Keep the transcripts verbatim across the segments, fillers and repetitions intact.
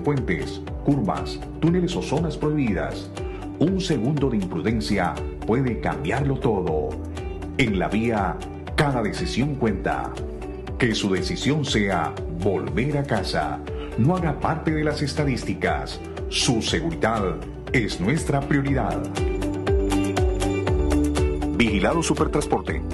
en puentes, curvas, túneles o zonas prohibidas. Un segundo de imprudencia puede cambiarlo todo. En la vía, cada decisión cuenta. Que su decisión sea volver a casa. No haga parte de las estadísticas. Su seguridad es nuestra prioridad. Vigilado Supertransporte.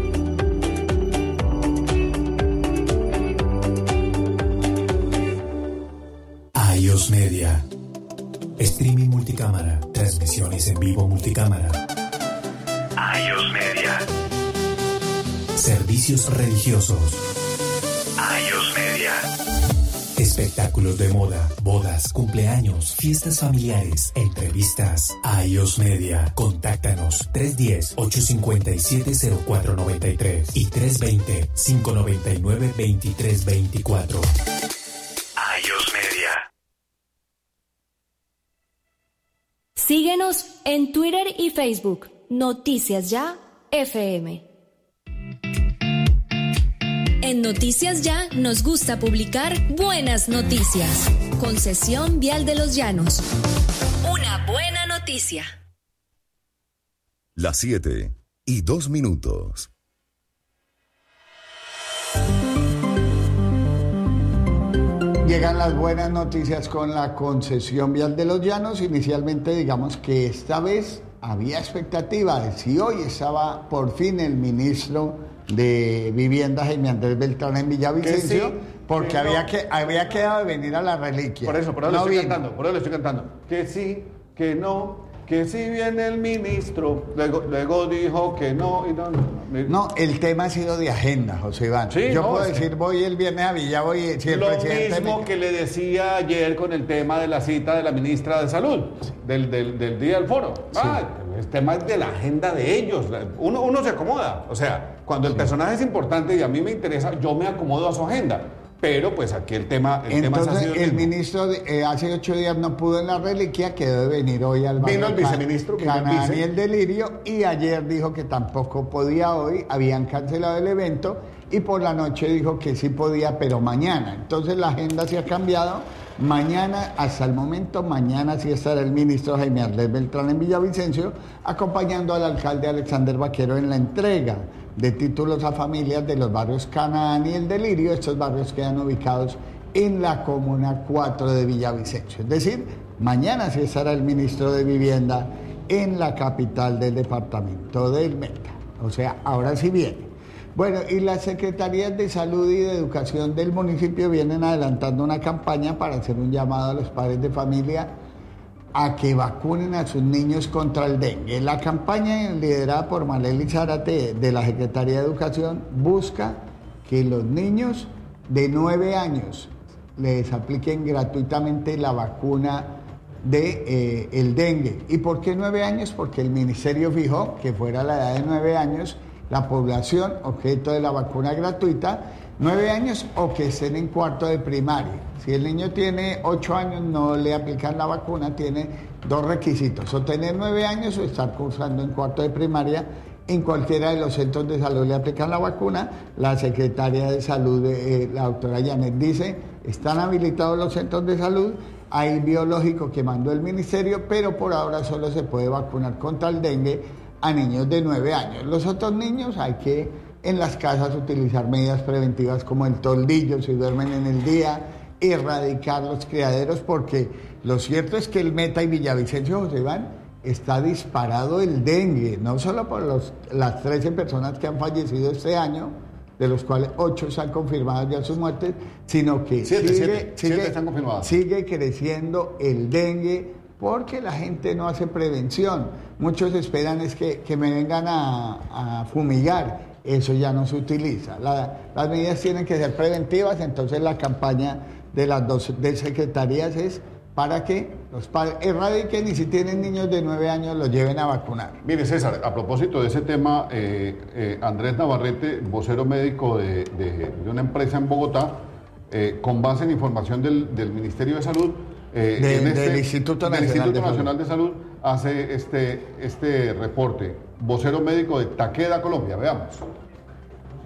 iOS Media. Streaming multicámara. Transmisiones en vivo multicámara. iOS Media. Servicios religiosos. iOS Media. Espectáculos de moda, bodas, cumpleaños, fiestas familiares, entrevistas. iOS Media. Contáctanos tres uno cero, ocho cinco siete, cero cuatro nueve tres y tres dos cero, cinco nueve nueve, dos tres dos cuatro. iOS Media. Síguenos en Twitter y Facebook. Noticias Ya F M. En Noticias Ya nos gusta publicar buenas noticias. Concesión Vial de los Llanos. Una buena noticia. Las siete y dos minutos. Llegan las buenas noticias con la concesión Vial de los Llanos. Inicialmente, digamos que esta vez había expectativa de si hoy estaba por fin el ministro de Vivienda, Jaime Andrés Beltrán, en Villavicencio, sí, porque que había, no. que, había quedado de venir a la reliquia. Por eso, por eso no le estoy vino. cantando, por eso le estoy cantando. Que sí, que no, que sí viene el ministro, luego, luego dijo que no, y no, no, no. No, el tema ha sido de agenda, José Iván. Sí, Yo no, puedo sí. decir, voy el viernes a Villa, voy si el Lo presidente mismo me... que le decía ayer con el tema de la cita de la ministra de Salud, sí. del, del, del día del foro. Sí. Ah, el tema es de la agenda de ellos. Uno, uno se acomoda, o sea, cuando el sí. personaje es importante y a mí me interesa, yo me acomodo a su agenda. Pero pues aquí el tema, el Entonces, tema ha sido el, el ministro de, eh, hace ocho días no pudo en la reliquia, quedó de venir hoy al Vino el viceministro, Canadá y el Delirio, y ayer dijo que tampoco podía hoy, habían cancelado el evento, y por la noche dijo que sí podía, pero mañana. Entonces la agenda se ha cambiado. Mañana, hasta el momento, mañana sí estará el ministro Jaime Andrés Beltrán en Villavicencio, acompañando al alcalde Alexander Vaquero en la entrega de títulos a familias de los barrios Canaán y el Delirio. Estos barrios quedan ubicados en la Comuna cuatro de Villavicencio. Es decir, mañana sí estará el ministro de Vivienda en la capital del departamento del Meta. O sea, ahora sí viene. Bueno, y las secretarías de Salud y de Educación del municipio vienen adelantando una campaña para hacer un llamado a los padres de familia a que vacunen a sus niños contra el dengue. La campaña, liderada por Maleli Zárate de la Secretaría de Educación, busca que los niños de nueve años les apliquen gratuitamente la vacuna de eh, el dengue. ¿Y por qué nueve años? Porque el ministerio fijó que fuera la edad de nueve años la población objeto de la vacuna gratuita, nueve años o que estén en cuarto de primaria. Si el niño tiene ocho años, no le aplican la vacuna, tiene dos requisitos: o tener nueve años o estar cursando en cuarto de primaria. En cualquiera de los centros de salud le aplican la vacuna. La secretaria de Salud, eh, la doctora Janet, dice, están habilitados los centros de salud, hay biológico que mandó el ministerio, pero por ahora solo se puede vacunar contra el dengue a niños de nueve años. Los otros niños hay que en las casas utilizar medidas preventivas como el toldillo si duermen en el día, erradicar los criaderos, porque lo cierto es que el Meta y Villavicencio, José Iván, está disparado el dengue, no solo por los, las trece personas que han fallecido este año, de los cuales ocho se han confirmado ya sus muertes, sino que siete, sigue, siete, sigue, siete están confirmadas. sigue creciendo el dengue, porque la gente no hace prevención. Muchos esperan es que, que me vengan a, a fumigar. Eso ya no se utiliza. La, las medidas tienen que ser preventivas, entonces la campaña de las dos de secretarías es para que los padres erradiquen y si tienen niños de nueve años los lleven a vacunar. Mire, César, a propósito de ese tema, eh, eh, Andrés Navarrete, vocero médico de, de, de una empresa en Bogotá, eh, con base en información del, del Ministerio de Salud, Eh, de, en este, del Instituto Nacional, del Instituto de, Nacional de Salud hace este, este reporte. Vocero médico de Takeda, Colombia. Veamos.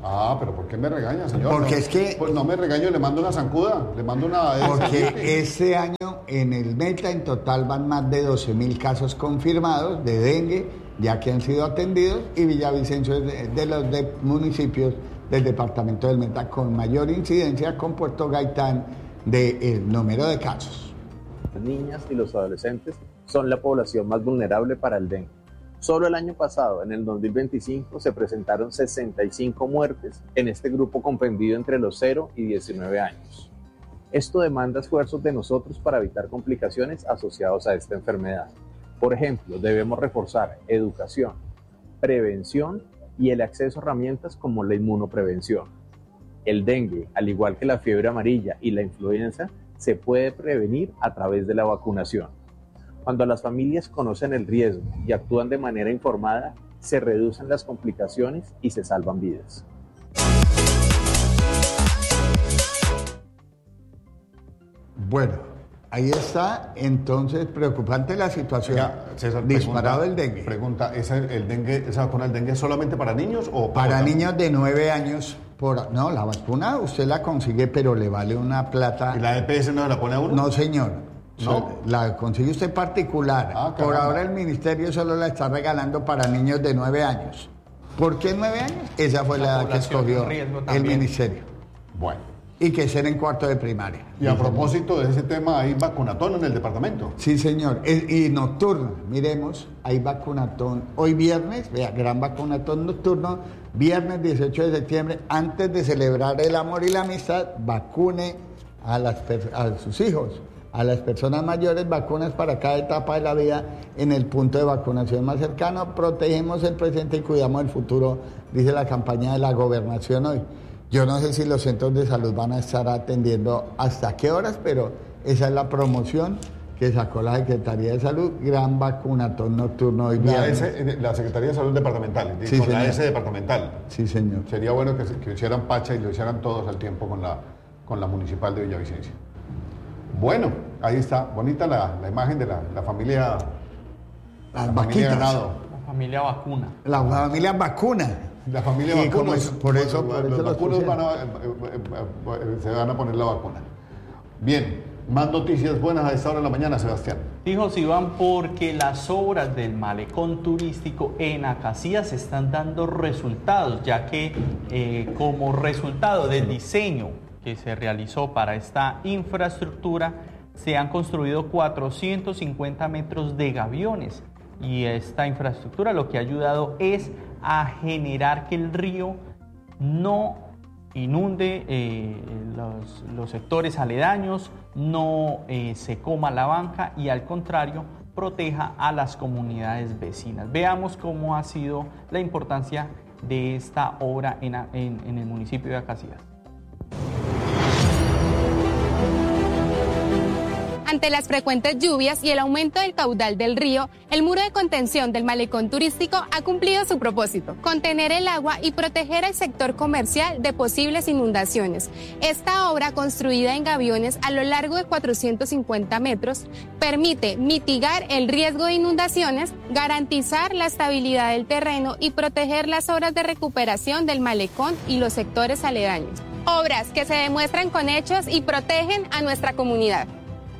Ah, pero ¿por qué me regaña, señor? Porque no, es que... Pues no me regaño, le mando una zancuda, le mando una... Porque este año en el Meta en total van más de doce mil casos confirmados de dengue, ya que han sido atendidos, y Villavicencio es de, de los de municipios del departamento del Meta con mayor incidencia, con Puerto Gaitán del número de casos. Las niñas y los adolescentes son la población más vulnerable para el dengue. Solo el año pasado, en el dos mil veinticinco, se presentaron sesenta y cinco muertes en este grupo comprendido entre los cero y diecinueve años. Esto demanda esfuerzos de nosotros para evitar complicaciones asociadas a esta enfermedad. Por ejemplo, debemos reforzar educación, prevención y el acceso a herramientas como la inmunoprevención. El dengue, al igual que la fiebre amarilla y la influenza, se puede prevenir a través de la vacunación. Cuando las familias conocen el riesgo y actúan de manera informada, se reducen las complicaciones y se salvan vidas. Bueno, ahí está, entonces preocupante la situación. Oiga, César, disparado pregunta, el dengue. Pregunta, ¿esa, el dengue, ¿esa vacuna del dengue es solamente para niños o para Para otra? niños de nueve años, por, no, la vacuna usted la consigue, pero le vale una plata. ¿Y la E P S no se la pone a uno? No, señor. ¿No? La consigue usted particular. Ah, por caramba. ahora el ministerio solo la está regalando para niños de nueve años. ¿Por qué nueve años? Esa fue la, La edad que población escogió en riesgo el también. ministerio. Bueno. Y que ser en cuarto de primaria. Y a propósito de ese tema, ¿hay vacunatón en el departamento? Sí, señor. Es- Y nocturno, miremos, hay vacunatón. Hoy viernes, vea, gran vacunatón nocturno, viernes dieciocho de septiembre, antes de celebrar el amor y la amistad, vacune a, las per- a sus hijos, a las personas mayores, vacunas para cada etapa de la vida en el punto de vacunación más cercano. Protegemos el presente y cuidamos el futuro, dice la campaña de la gobernación hoy. Yo no sé si los centros de salud van a estar atendiendo hasta qué horas, pero esa es la promoción que sacó la Secretaría de Salud, gran vacunatón nocturno hoy La, viernes. S, la Secretaría de Salud Departamental, Sí, con la señor. S departamental. Sí, señor. Sería bueno que, se- que hicieran pacha y lo hicieran todos al tiempo con la, con la municipal de Villavicencio. Bueno, ahí está, bonita la, la imagen de la, la familia, Las la familia vaquitas. ganado. La familia vacuna. La familia vacuna. La familia Y como vacunos. es- por eso- por eso los los vacunos pusieron. van a, eh, eh, eh, eh, se van a poner la vacuna. Bien, más noticias buenas a esta hora de la mañana, Sebastián. Dijo Iván, porque las obras del malecón turístico en Acacías están dando resultados, ya que eh, como resultado del diseño que se realizó para esta infraestructura, se han construido cuatrocientos cincuenta metros de gaviones, y esta infraestructura lo que ha ayudado es a generar que el río no inunde eh, los, los sectores aledaños, no eh, se coma la banca y al contrario proteja a las comunidades vecinas. Veamos cómo ha sido la importancia de esta obra en, en, en el municipio de Acacías. Ante las frecuentes lluvias y el aumento del caudal del río, el muro de contención del malecón turístico ha cumplido su propósito: contener el agua y proteger al sector comercial de posibles inundaciones. Esta obra, construida en gaviones a lo largo de cuatrocientos cincuenta metros, permite mitigar el riesgo de inundaciones, garantizar la estabilidad del terreno y proteger las obras de recuperación del malecón y los sectores aledaños. Obras que se demuestran con hechos y protegen a nuestra comunidad.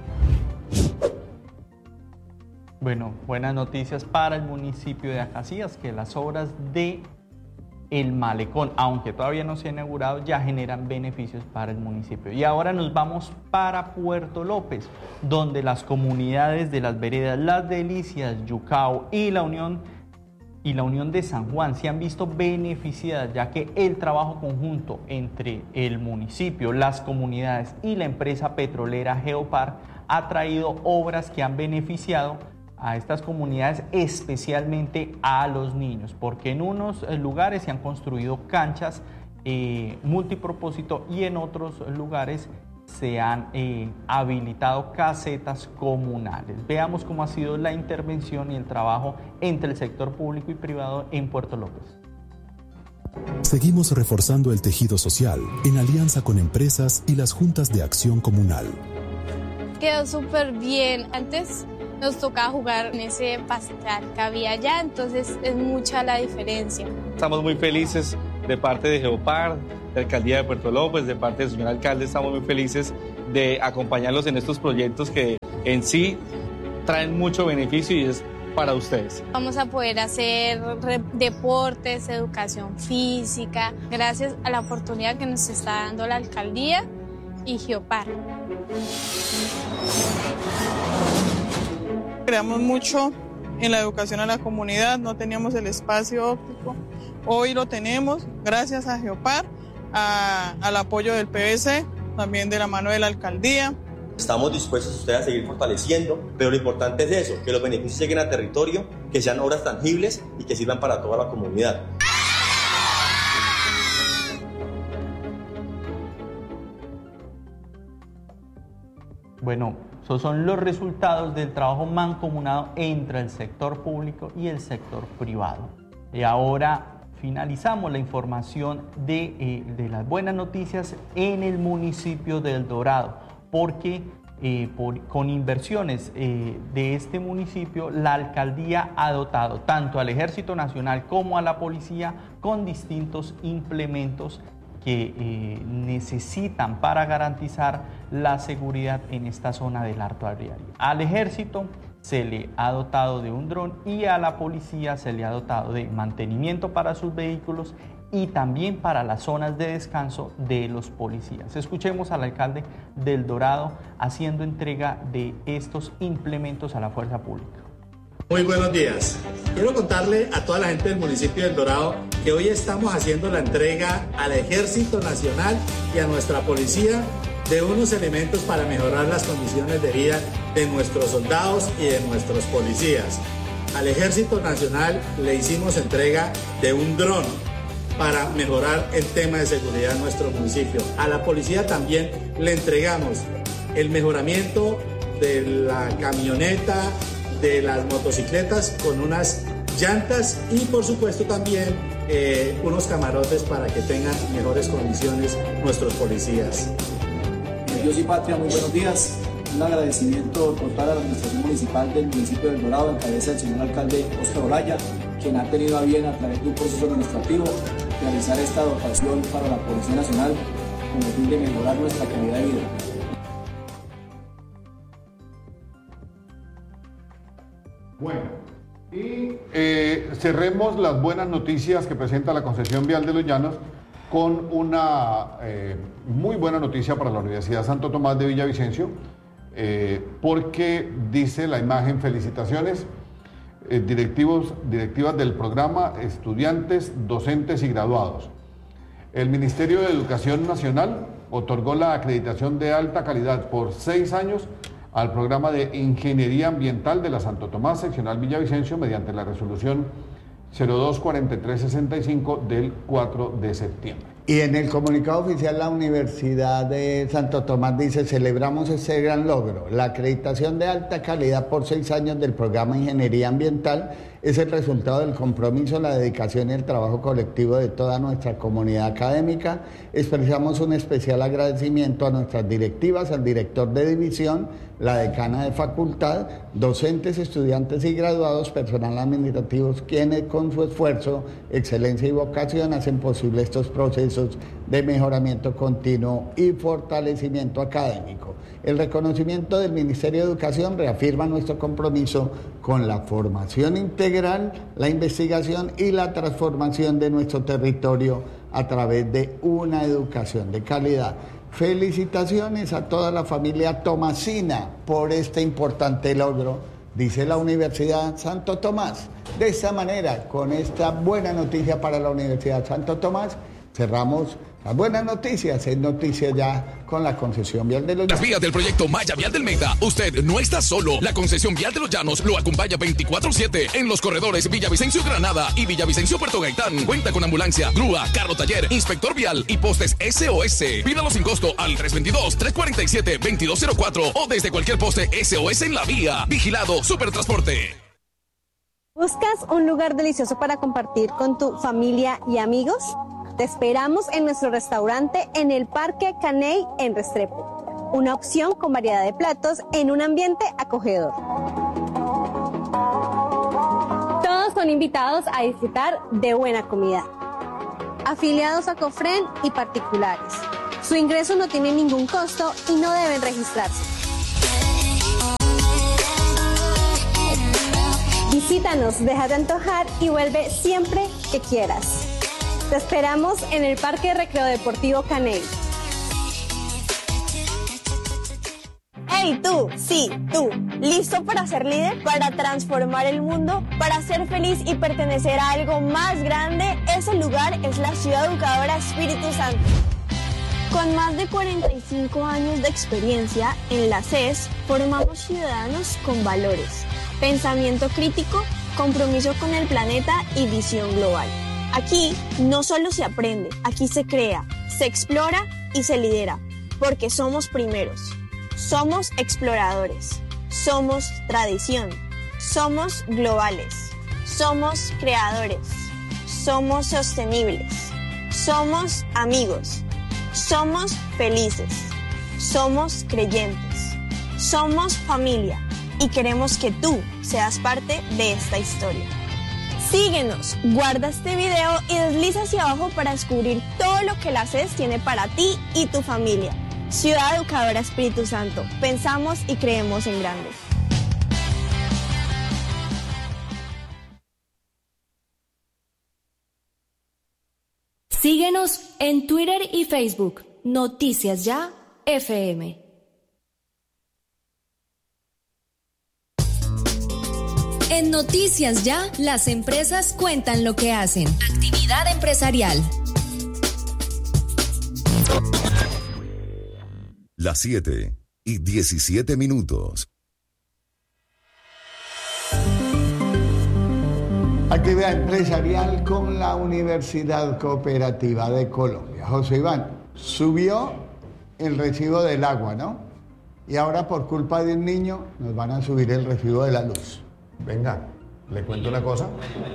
Bueno, buenas noticias para el municipio de Acacías, que las obras de el malecón, aunque todavía no se han inaugurado, ya generan beneficios para el municipio. Y ahora nos vamos para Puerto López, donde las comunidades de las veredas Las Delicias, Yucao y la Unión y la Unión de San Juan se han visto beneficiadas, ya que el trabajo conjunto entre el municipio, las comunidades y la empresa petrolera Geopar ha traído obras que han beneficiado a estas comunidades, especialmente a los niños, porque en unos lugares se han construido canchas eh, multipropósito y en otros lugares se han eh, habilitado casetas comunales. Veamos cómo ha sido la intervención y el trabajo entre el sector público y privado en Puerto López. Seguimos reforzando el tejido social en alianza con empresas y las juntas de acción comunal. Quedó súper bien. Antes nos tocaba jugar en ese pastizal que había allá, entonces es mucha la diferencia. Estamos muy felices de parte de Geopar, de Alcaldía de Puerto López, de parte del señor alcalde, estamos muy felices de acompañarlos en estos proyectos que en sí traen mucho beneficio y es para ustedes. Vamos a poder hacer deportes, educación física, gracias a la oportunidad que nos está dando la alcaldía y Geopar. Creamos mucho en la educación a la comunidad, no teníamos el espacio óptico, hoy lo tenemos gracias a Geopar, a, al apoyo del P B C, también de la mano de la alcaldía. Estamos dispuestos ustedes a seguir fortaleciendo, pero lo importante es eso, que los beneficios lleguen a territorio, que sean obras tangibles y que sirvan para toda la comunidad. Bueno, esos son los resultados del trabajo mancomunado entre el sector público y el sector privado. Y ahora finalizamos la información de, eh, de las buenas noticias en el municipio de El Dorado, porque eh, por, con inversiones eh, de este municipio, la alcaldía ha dotado tanto al Ejército Nacional como a la policía con distintos implementos que eh, necesitan para garantizar la seguridad en esta zona del Alto Abriario. Al ejército se le ha dotado de un dron y a la policía se le ha dotado de mantenimiento para sus vehículos y también para las zonas de descanso de los policías. Escuchemos al alcalde del Dorado haciendo entrega de estos implementos a la fuerza pública. Muy buenos días. Quiero contarle a toda la gente del municipio del Dorado que hoy estamos haciendo la entrega al Ejército Nacional y a nuestra policía de unos elementos para mejorar las condiciones de vida de nuestros soldados y de nuestros policías. Al Ejército Nacional le hicimos entrega de un dron para mejorar el tema de seguridad en nuestro municipio. A la policía también le entregamos el mejoramiento de la camioneta, de las motocicletas con unas llantas y por supuesto también eh, unos camarotes para que tengan mejores condiciones nuestros policías. Dios y patria, muy buenos días. Un agradecimiento total a la administración municipal del municipio del Dorado, en cabeza del señor alcalde Óscar Olaya, quien ha tenido a bien a través de un proceso administrativo realizar esta dotación para la Policía Nacional con el fin de mejorar nuestra calidad de vida. Bueno, y eh, cerremos las buenas noticias que presenta la Concesión Vial de los Llanos con una eh, muy buena noticia para la Universidad Santo Tomás de Villavicencio, eh, porque dice la imagen: felicitaciones, eh, directivos, directivas del programa, estudiantes, docentes y graduados. El Ministerio de Educación Nacional otorgó la acreditación de alta calidad por seis años al programa de Ingeniería Ambiental de la Santo Tomás Seccional Villavicencio mediante la resolución cero dos cuarenta y tres sesenta y cinco del cuatro de septiembre. Y en el comunicado oficial la Universidad de Santo Tomás dice: celebramos este gran logro. La acreditación de alta calidad por seis años del programa Ingeniería Ambiental es el resultado del compromiso, la dedicación y el trabajo colectivo de toda nuestra comunidad académica. Expresamos un especial agradecimiento a nuestras directivas, al director de división, la decana de facultad, docentes, estudiantes y graduados, personal administrativo, quienes con su esfuerzo, excelencia y vocación hacen posible estos procesos de mejoramiento continuo y fortalecimiento académico. El reconocimiento del Ministerio de Educación reafirma nuestro compromiso con la formación integral, la investigación y la transformación de nuestro territorio a través de una educación de calidad. Felicitaciones a toda la familia tomasina por este importante logro, dice la Universidad Santo Tomás. De esta manera, con esta buena noticia para la Universidad Santo Tomás, cerramos las buenas noticias. Es noticia ya con la concesión vial de los Llanos. Las vías del proyecto Maya Vial del Meta. Usted no está solo. La concesión vial de los Llanos lo acompaña veinticuatro siete en los corredores Villavicencio Granada y Villavicencio Puerto Gaitán. Cuenta con ambulancia, grúa, carro taller, inspector vial y postes S O S. Pídalo sin costo al tres dos dos, tres cuatro siete, dos dos cero cuatro o desde cualquier poste S O S en la vía. Vigilado Supertransporte. ¿Buscas un lugar delicioso para compartir con tu familia y amigos? Te esperamos en nuestro restaurante en el Parque Caney en Restrepo. Una opción con variedad de platos en un ambiente acogedor. Todos son invitados a disfrutar de buena comida. afiliados a Cofren y particulares. Su ingreso no tiene ningún costo y no deben registrarse. Visítanos, deja de antojar y vuelve siempre que quieras. Te esperamos en el Parque Recreo Deportivo Caney. ¡Hey tú! Sí, tú. ¿Listo para ser líder? ¿Para transformar el mundo? ¿Para ser feliz y pertenecer a algo más grande? Ese lugar es la Ciudad Educadora Espíritu Santo. Con más de cuarenta y cinco años de experiencia en la C E S, formamos ciudadanos con valores, pensamiento crítico, compromiso con el planeta y visión global. Aquí no solo se aprende, aquí se crea, se explora y se lidera, porque somos primeros. Somos exploradores, somos tradición, somos globales, somos creadores, somos sostenibles, somos amigos, somos felices, somos creyentes, somos familia y queremos que tú seas parte de esta historia. Síguenos, guarda este video y desliza hacia abajo para descubrir todo lo que la C E S tiene para ti y tu familia. Ciudad Educadora Espíritu Santo, pensamos y creemos en grande. Síguenos en Twitter y Facebook, Noticias Ya F M. En Noticias Ya, las empresas cuentan lo que hacen. Actividad empresarial. Las siete y diecisiete minutos. Actividad empresarial con la Universidad Cooperativa de Colombia. José Iván, subió el recibo del agua, ¿no? Y ahora por culpa de un niño nos van a subir el recibo de la luz. Venga, le cuento una cosa.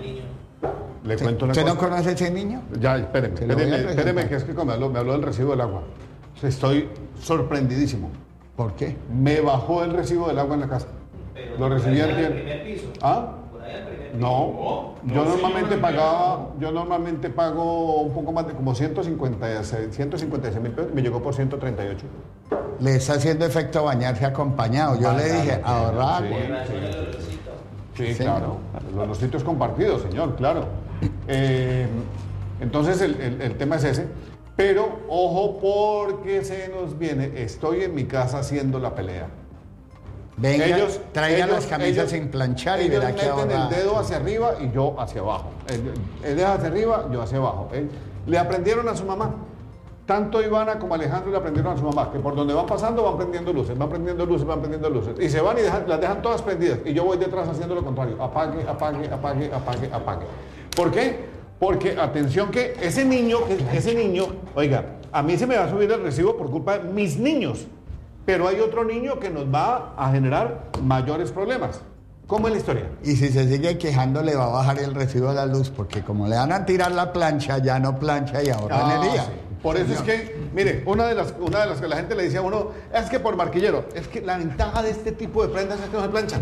Le ¿Sí? cuento una ¿Usted cosa. no conoce a ese niño? Ya, espéreme, Se lo voy a espéreme, presentar. espéreme, que es que me habló, me habló del recibo del agua. Estoy sorprendidísimo. ¿Por qué? Me bajó el recibo del agua en la casa. Lo recibí antier. ¿Ah? No, yo normalmente pagaba, yo normalmente pago un poco más de como ciento cincuenta y seis mil pesos, me llegó por ciento treinta y ocho. Le está haciendo efecto bañarse acompañado. Yo Ah, le claro, dije, sí, ahorrar. sí, sí. Sí, claro. Los, los sitios compartidos, señor, claro. Eh, entonces el, el, el tema es ese. Pero ojo porque se nos viene, estoy en mi casa haciendo la pelea. Venga, traigan las camisas sin planchar y ellos verá que meten ahora... el dedo hacia arriba y yo hacia abajo. El, el dedo hacia arriba, yo hacia abajo. ¿eh? Le aprendieron a su mamá. Tanto Ivana como Alejandro le aprendieron a su mamá, que por donde van pasando van prendiendo luces, van prendiendo luces, van prendiendo luces. Y se van y dejan, las dejan todas prendidas. Y yo voy detrás haciendo lo contrario. Apague, apague, apague, apague, apague. ¿Por qué? Porque, atención que ese niño, ese niño, oiga, a mí se me va a subir el recibo por culpa de mis niños. Pero hay otro niño que nos va a generar mayores problemas. ¿Cómo es la historia? Y si se sigue quejando le va a bajar el recibo de la luz, porque como le van a tirar la plancha, ya no plancha y ahorra Ah, energía. sí. Por eso es que, mire, una de las una de las que la gente le decía a uno, es que por marquillero, es que la ventaja de este tipo de prendas es que no se planchan.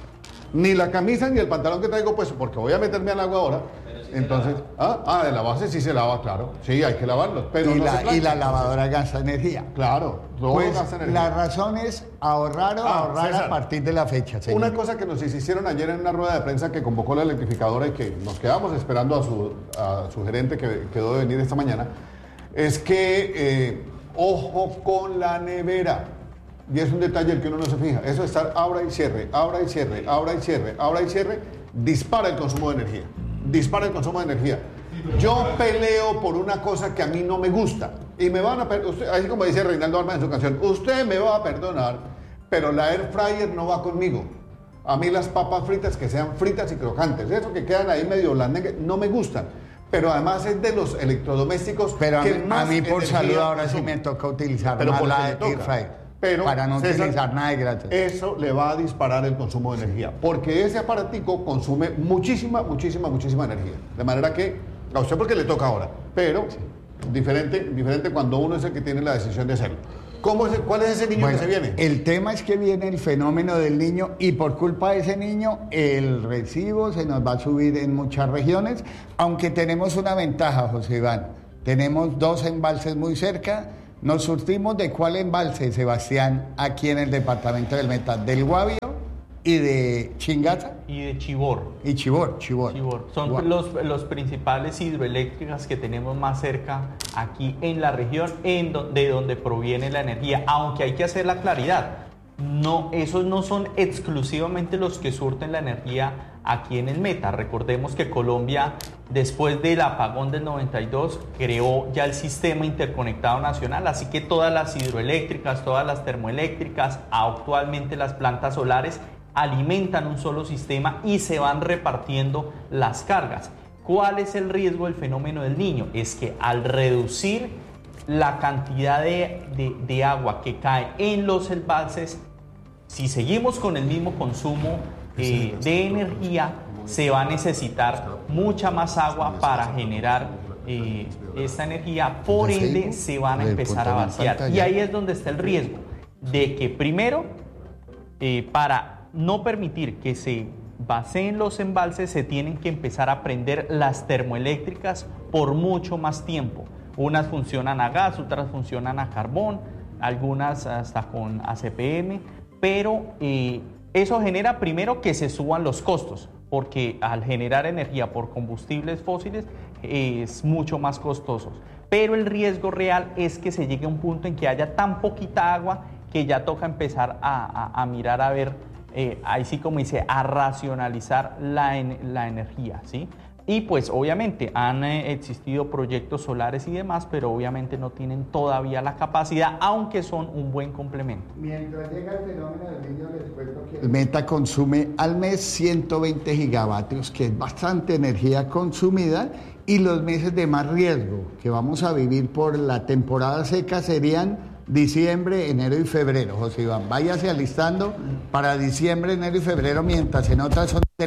Ni la camisa ni el pantalón que traigo puesto, porque voy a meterme al agua ahora. Entonces, ah, ah, de la base sí se lava, claro. Sí, hay que lavarlos, pero y, no la, se planchan. y la lavadora gasta energía. Claro, todo Pues gasta energía. la razón es ahorrar o Ah, ahorrar César, a partir de la fecha, señor. Una cosa que nos hicieron ayer en una rueda de prensa que convocó la electrificadora y que nos quedamos esperando a su, a su gerente que quedó de venir esta mañana, es que eh, ojo con la nevera. Y es un detalle el que uno no se fija. Eso de estar abra y cierre, abra y cierre, abra y cierre, abra y cierre, dispara el consumo de energía. Dispara el consumo de energía. Yo peleo por una cosa que a mí no me gusta. Y me van a perdonar, así como dice Reinaldo Arma en su canción, usted me va a perdonar, pero la air fryer no va conmigo. A mí las papas fritas que sean fritas y crocantes, eso que quedan ahí medio blandas, no me gustan. Pero además es de los electrodomésticos Pero a que mí, más a mí por energía salud ahora sí consumen. me toca utilizar Pero más porque la le air toca. fryer. Pero, para no César, utilizar nada de gratis. Eso le va a disparar el consumo de energía, porque ese aparatico consume muchísima, muchísima, muchísima energía. De manera que, a usted porque le toca ahora, pero sí. diferente, diferente cuando uno es el que tiene la decisión de hacerlo. ¿Cómo es el, ¿Cuál es ese niño Bueno, que se viene? El tema es que viene el fenómeno del niño y por culpa de ese niño el recibo se nos va a subir en muchas regiones, aunque tenemos una ventaja, José Iván. tenemos dos embalses muy cerca. Nos surtimos de cuál embalse, Sebastián, aquí en el departamento del Meta, del Guavio y de Chingaza. Y de Chivor. Y Chivor, Chivor. Chivor. Son los, los principales hidroeléctricas que tenemos más cerca aquí en la región, en do, de donde proviene la energía. Aunque hay que hacer la claridad, no, esos no son exclusivamente los que surten la energía aquí en el Meta. Recordemos que Colombia, después del apagón del noventa y dos, creó ya el sistema interconectado nacional, así que todas las hidroeléctricas, todas las termoeléctricas, actualmente las plantas solares, alimentan un solo sistema y se van repartiendo las cargas. ¿Cuál es el riesgo del fenómeno del Niño? Es que al reducir la cantidad de, de, de agua que cae en los embalses, si seguimos con el mismo consumo eh, de energía, se va a necesitar mucha más agua para generar eh, esta energía, por ende se van a empezar a vaciar. Y ahí es donde está el riesgo de que primero, eh, para no permitir que se vacíen los embalses, se tienen que empezar a prender las termoeléctricas por mucho más tiempo. Unas funcionan a gas, otras funcionan a carbón, algunas hasta con A C P M, pero eh, eso genera primero que se suban los costos, porque al generar energía por combustibles fósiles eh, es mucho más costoso. Pero el riesgo real es que se llegue a un punto en que haya tan poquita agua que ya toca empezar a, a, a mirar a ver, eh, ahí sí como dice, a racionalizar la, en, la energía, ¿sí? Y pues obviamente han eh, existido proyectos solares y demás, pero obviamente no tienen todavía la capacidad, aunque son un buen complemento. Mientras llega el fenómeno del Niño, les cuento que el Meta consume al mes ciento veinte gigavatios, que es bastante energía consumida, y los meses de más riesgo que vamos a vivir por la temporada seca serían diciembre, enero y febrero. José Iván, váyase alistando para diciembre, enero y febrero, mientras en otras zonas del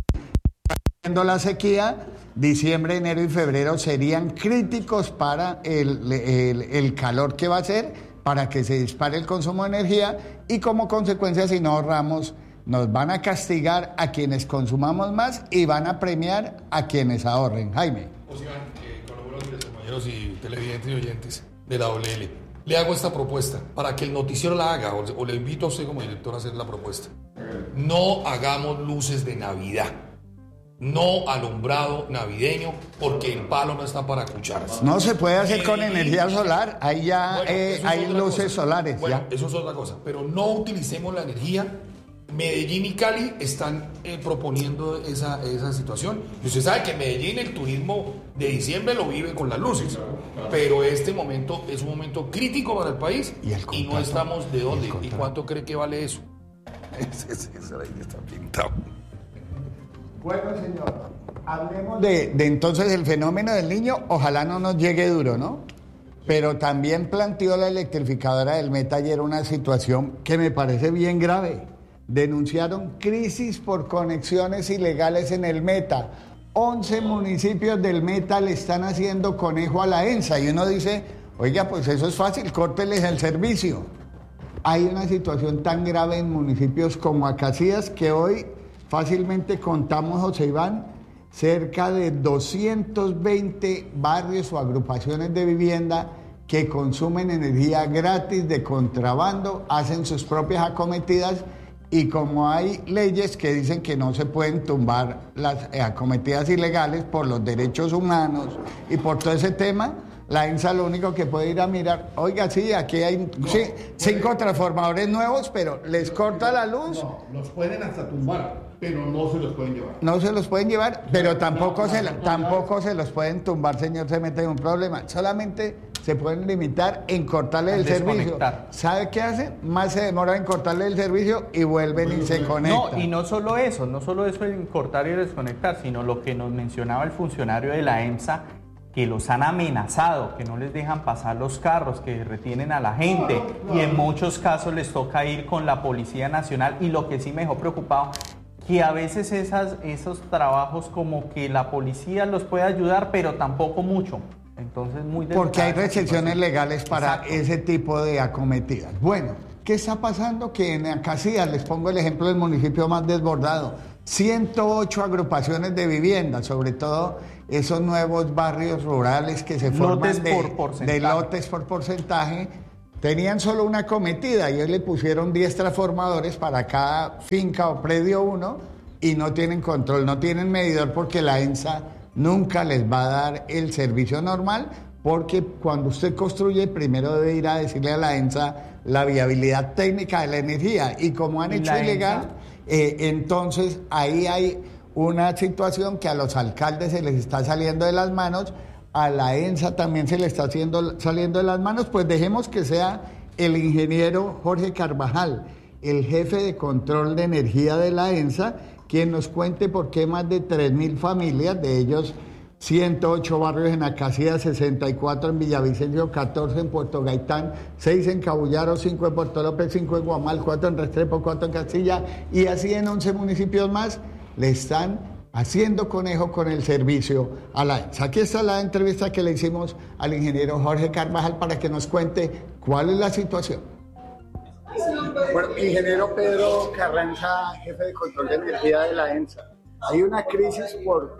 la sequía, diciembre, enero y febrero serían críticos para el, el, el calor que va a ser, para que se dispare el consumo de energía, y como consecuencia, si no ahorramos, nos van a castigar a quienes consumamos más y van a premiar a quienes ahorren. Jaime. José Iván, eh, con los buenos días, compañeros y televidentes y oyentes de la doble L. Le hago esta propuesta para que el noticiero la haga, o, o le invito a usted como director a hacer la propuesta. No hagamos luces de Navidad. No alumbrado navideño, porque el palo no está para cucharas. No se puede hacer con energía solar, ahí ya bueno, eh, hay luces cosa. solares. Bueno, ya. Eso es otra cosa, pero no utilicemos la energía. Medellín y Cali están eh, proponiendo esa, esa situación. Y usted sabe que Medellín el turismo de diciembre lo vive con las luces, pero este momento es un momento crítico para el país y, el y no estamos de dónde. ¿Y, ¿Y cuánto cree que vale eso? Ese, ese, ese ahí está pintado. Bueno, señor, hablemos de, de entonces el fenómeno del Niño. Ojalá no nos llegue duro, ¿no? Pero también planteó la electrificadora del Meta ayer una situación que me parece bien grave. Denunciaron crisis por conexiones ilegales en el Meta. once municipios del Meta le están haciendo conejo a la ENSA. Y uno dice, oiga, pues eso es fácil, córteles el servicio. Hay una situación tan grave en municipios como Acacías que hoy fácilmente contamos, José Iván, cerca de doscientos veinte barrios o agrupaciones de vivienda que consumen energía gratis, de contrabando, hacen sus propias acometidas, y como hay leyes que dicen que no se pueden tumbar las acometidas ilegales por los derechos humanos y por todo ese tema, la ENSA lo único que puede ir a mirar, oiga, sí, aquí hay no, sí, cinco puede... transformadores nuevos, pero les corta la luz. No, los pueden hasta tumbar, pero no se los pueden llevar. No se los pueden llevar, pero tampoco, se, tampoco se los pueden tumbar, señor, se mete en un problema. Solamente se pueden limitar en cortarle el servicio. ¿Sabe qué hacen? Más se demora en cortarle el servicio y vuelven y se conectan. No, y no solo eso, no solo eso en cortar y desconectar, sino lo que nos mencionaba el funcionario de la EMSA, que los han amenazado, que no les dejan pasar los carros, que retienen a la gente, y en muchos casos les toca ir con la Policía Nacional. Y lo que sí me dejó preocupado, que a veces esas, esos trabajos como que la policía los puede ayudar, pero tampoco mucho. Entonces, muy porque hay restricciones legales para Exacto. ese tipo de acometidas. Bueno, ¿qué está pasando? Que en Acacías, les pongo el ejemplo del municipio más desbordado, ciento ocho agrupaciones de viviendas, sobre todo esos nuevos barrios rurales que se forman Lotes de, por porcentaje. de lotes por porcentaje, tenían solo una cometida y ellos le pusieron diez transformadores para cada finca o predio uno y no tienen control, no tienen medidor porque la ENSA nunca les va a dar el servicio normal, porque cuando usted construye primero debe ir a decirle a la ENSA la viabilidad técnica de la energía y como han hecho ilegal, eh, entonces ahí hay una situación que a los alcaldes se les está saliendo de las manos, a la ENSA también se le está haciendo, saliendo de las manos, pues dejemos que sea el ingeniero Jorge Carvajal, el jefe de control de energía de la ENSA, quien nos cuente por qué más de tres mil familias, de ellos ciento ocho barrios en Acacías, sesenta y cuatro en Villavicencio, catorce en Puerto Gaitán, seis en Cabullaro, cinco en Puerto López, cinco en Guamal, cuatro en Restrepo, cuatro en Castilla y así en once municipios más, le están haciendo conejo con el servicio a la ENSA. Aquí está la entrevista que le hicimos al ingeniero Jorge Carvajal para que nos cuente cuál es la situación. Bueno, ingeniero Pedro Carranza, jefe de control de energía de la ENSA. Hay una crisis por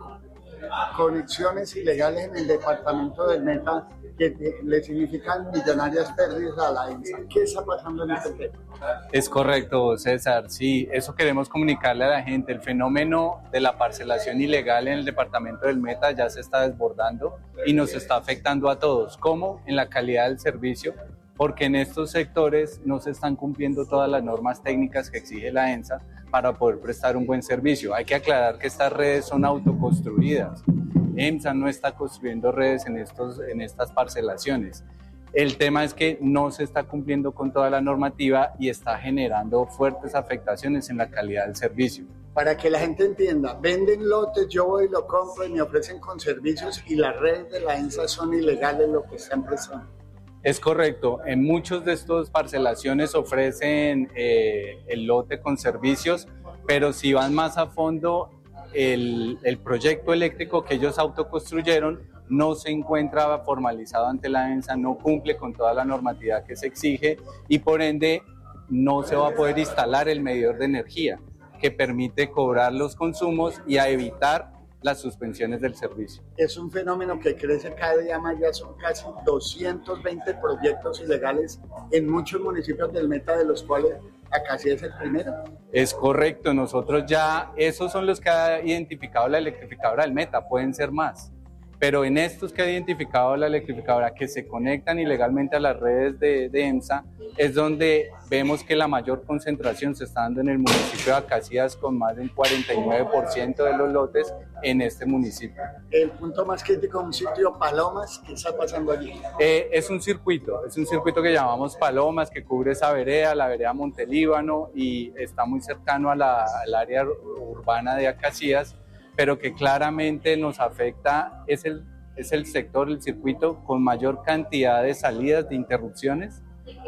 conexiones ilegales en el departamento del Meta que le significan millonarias pérdidas a la ENSA. ¿Qué está pasando en este tema? Es correcto, César. Sí, eso queremos comunicarle a la gente. El fenómeno de la parcelación ilegal en el departamento del Meta ya se está desbordando y nos está afectando a todos. ¿Cómo? En la calidad del servicio, porque en estos sectores no se están cumpliendo todas las normas técnicas que exige la ENSA para poder prestar un buen servicio. Hay que aclarar que estas redes son autoconstruidas. EMSA no está construyendo redes en, estos, en estas parcelaciones. El tema es que no se está cumpliendo con toda la normativa y está generando fuertes afectaciones en la calidad del servicio. Para que la gente entienda, venden lotes, yo voy y lo compro y me ofrecen con servicios y las redes de la ENSA son ilegales lo que están prestando. Es correcto, en muchos de estos parcelaciones ofrecen eh, el lote con servicios, pero si van más a fondo, el, el proyecto eléctrico que ellos autoconstruyeron no se encuentra formalizado ante la ENSA, no cumple con toda la normatividad que se exige y por ende no se va a poder instalar el medidor de energía que permite cobrar los consumos y a evitar las suspensiones del servicio. Es un fenómeno que crece cada día más, ya son casi doscientos veinte proyectos ilegales en muchos municipios del Meta, de los cuales Acacías es el primero. Es correcto, nosotros ya, esos son los que ha identificado la electrificadora del Meta, pueden ser más, pero en estos que ha identificado la electrificadora que se conectan ilegalmente a las redes de, de EMSA, es donde vemos que la mayor concentración se está dando en el municipio de Acacías con más del cuarenta y nueve por ciento de los lotes en este municipio. El punto más crítico es un sitio Palomas, ¿qué está pasando allí? Eh, es un circuito, es un circuito que llamamos Palomas, que cubre esa vereda, la vereda Montelíbano y está muy cercano a la, al área urbana de Acacías, pero que claramente nos afecta, es el, es el sector, el circuito con mayor cantidad de salidas, de interrupciones,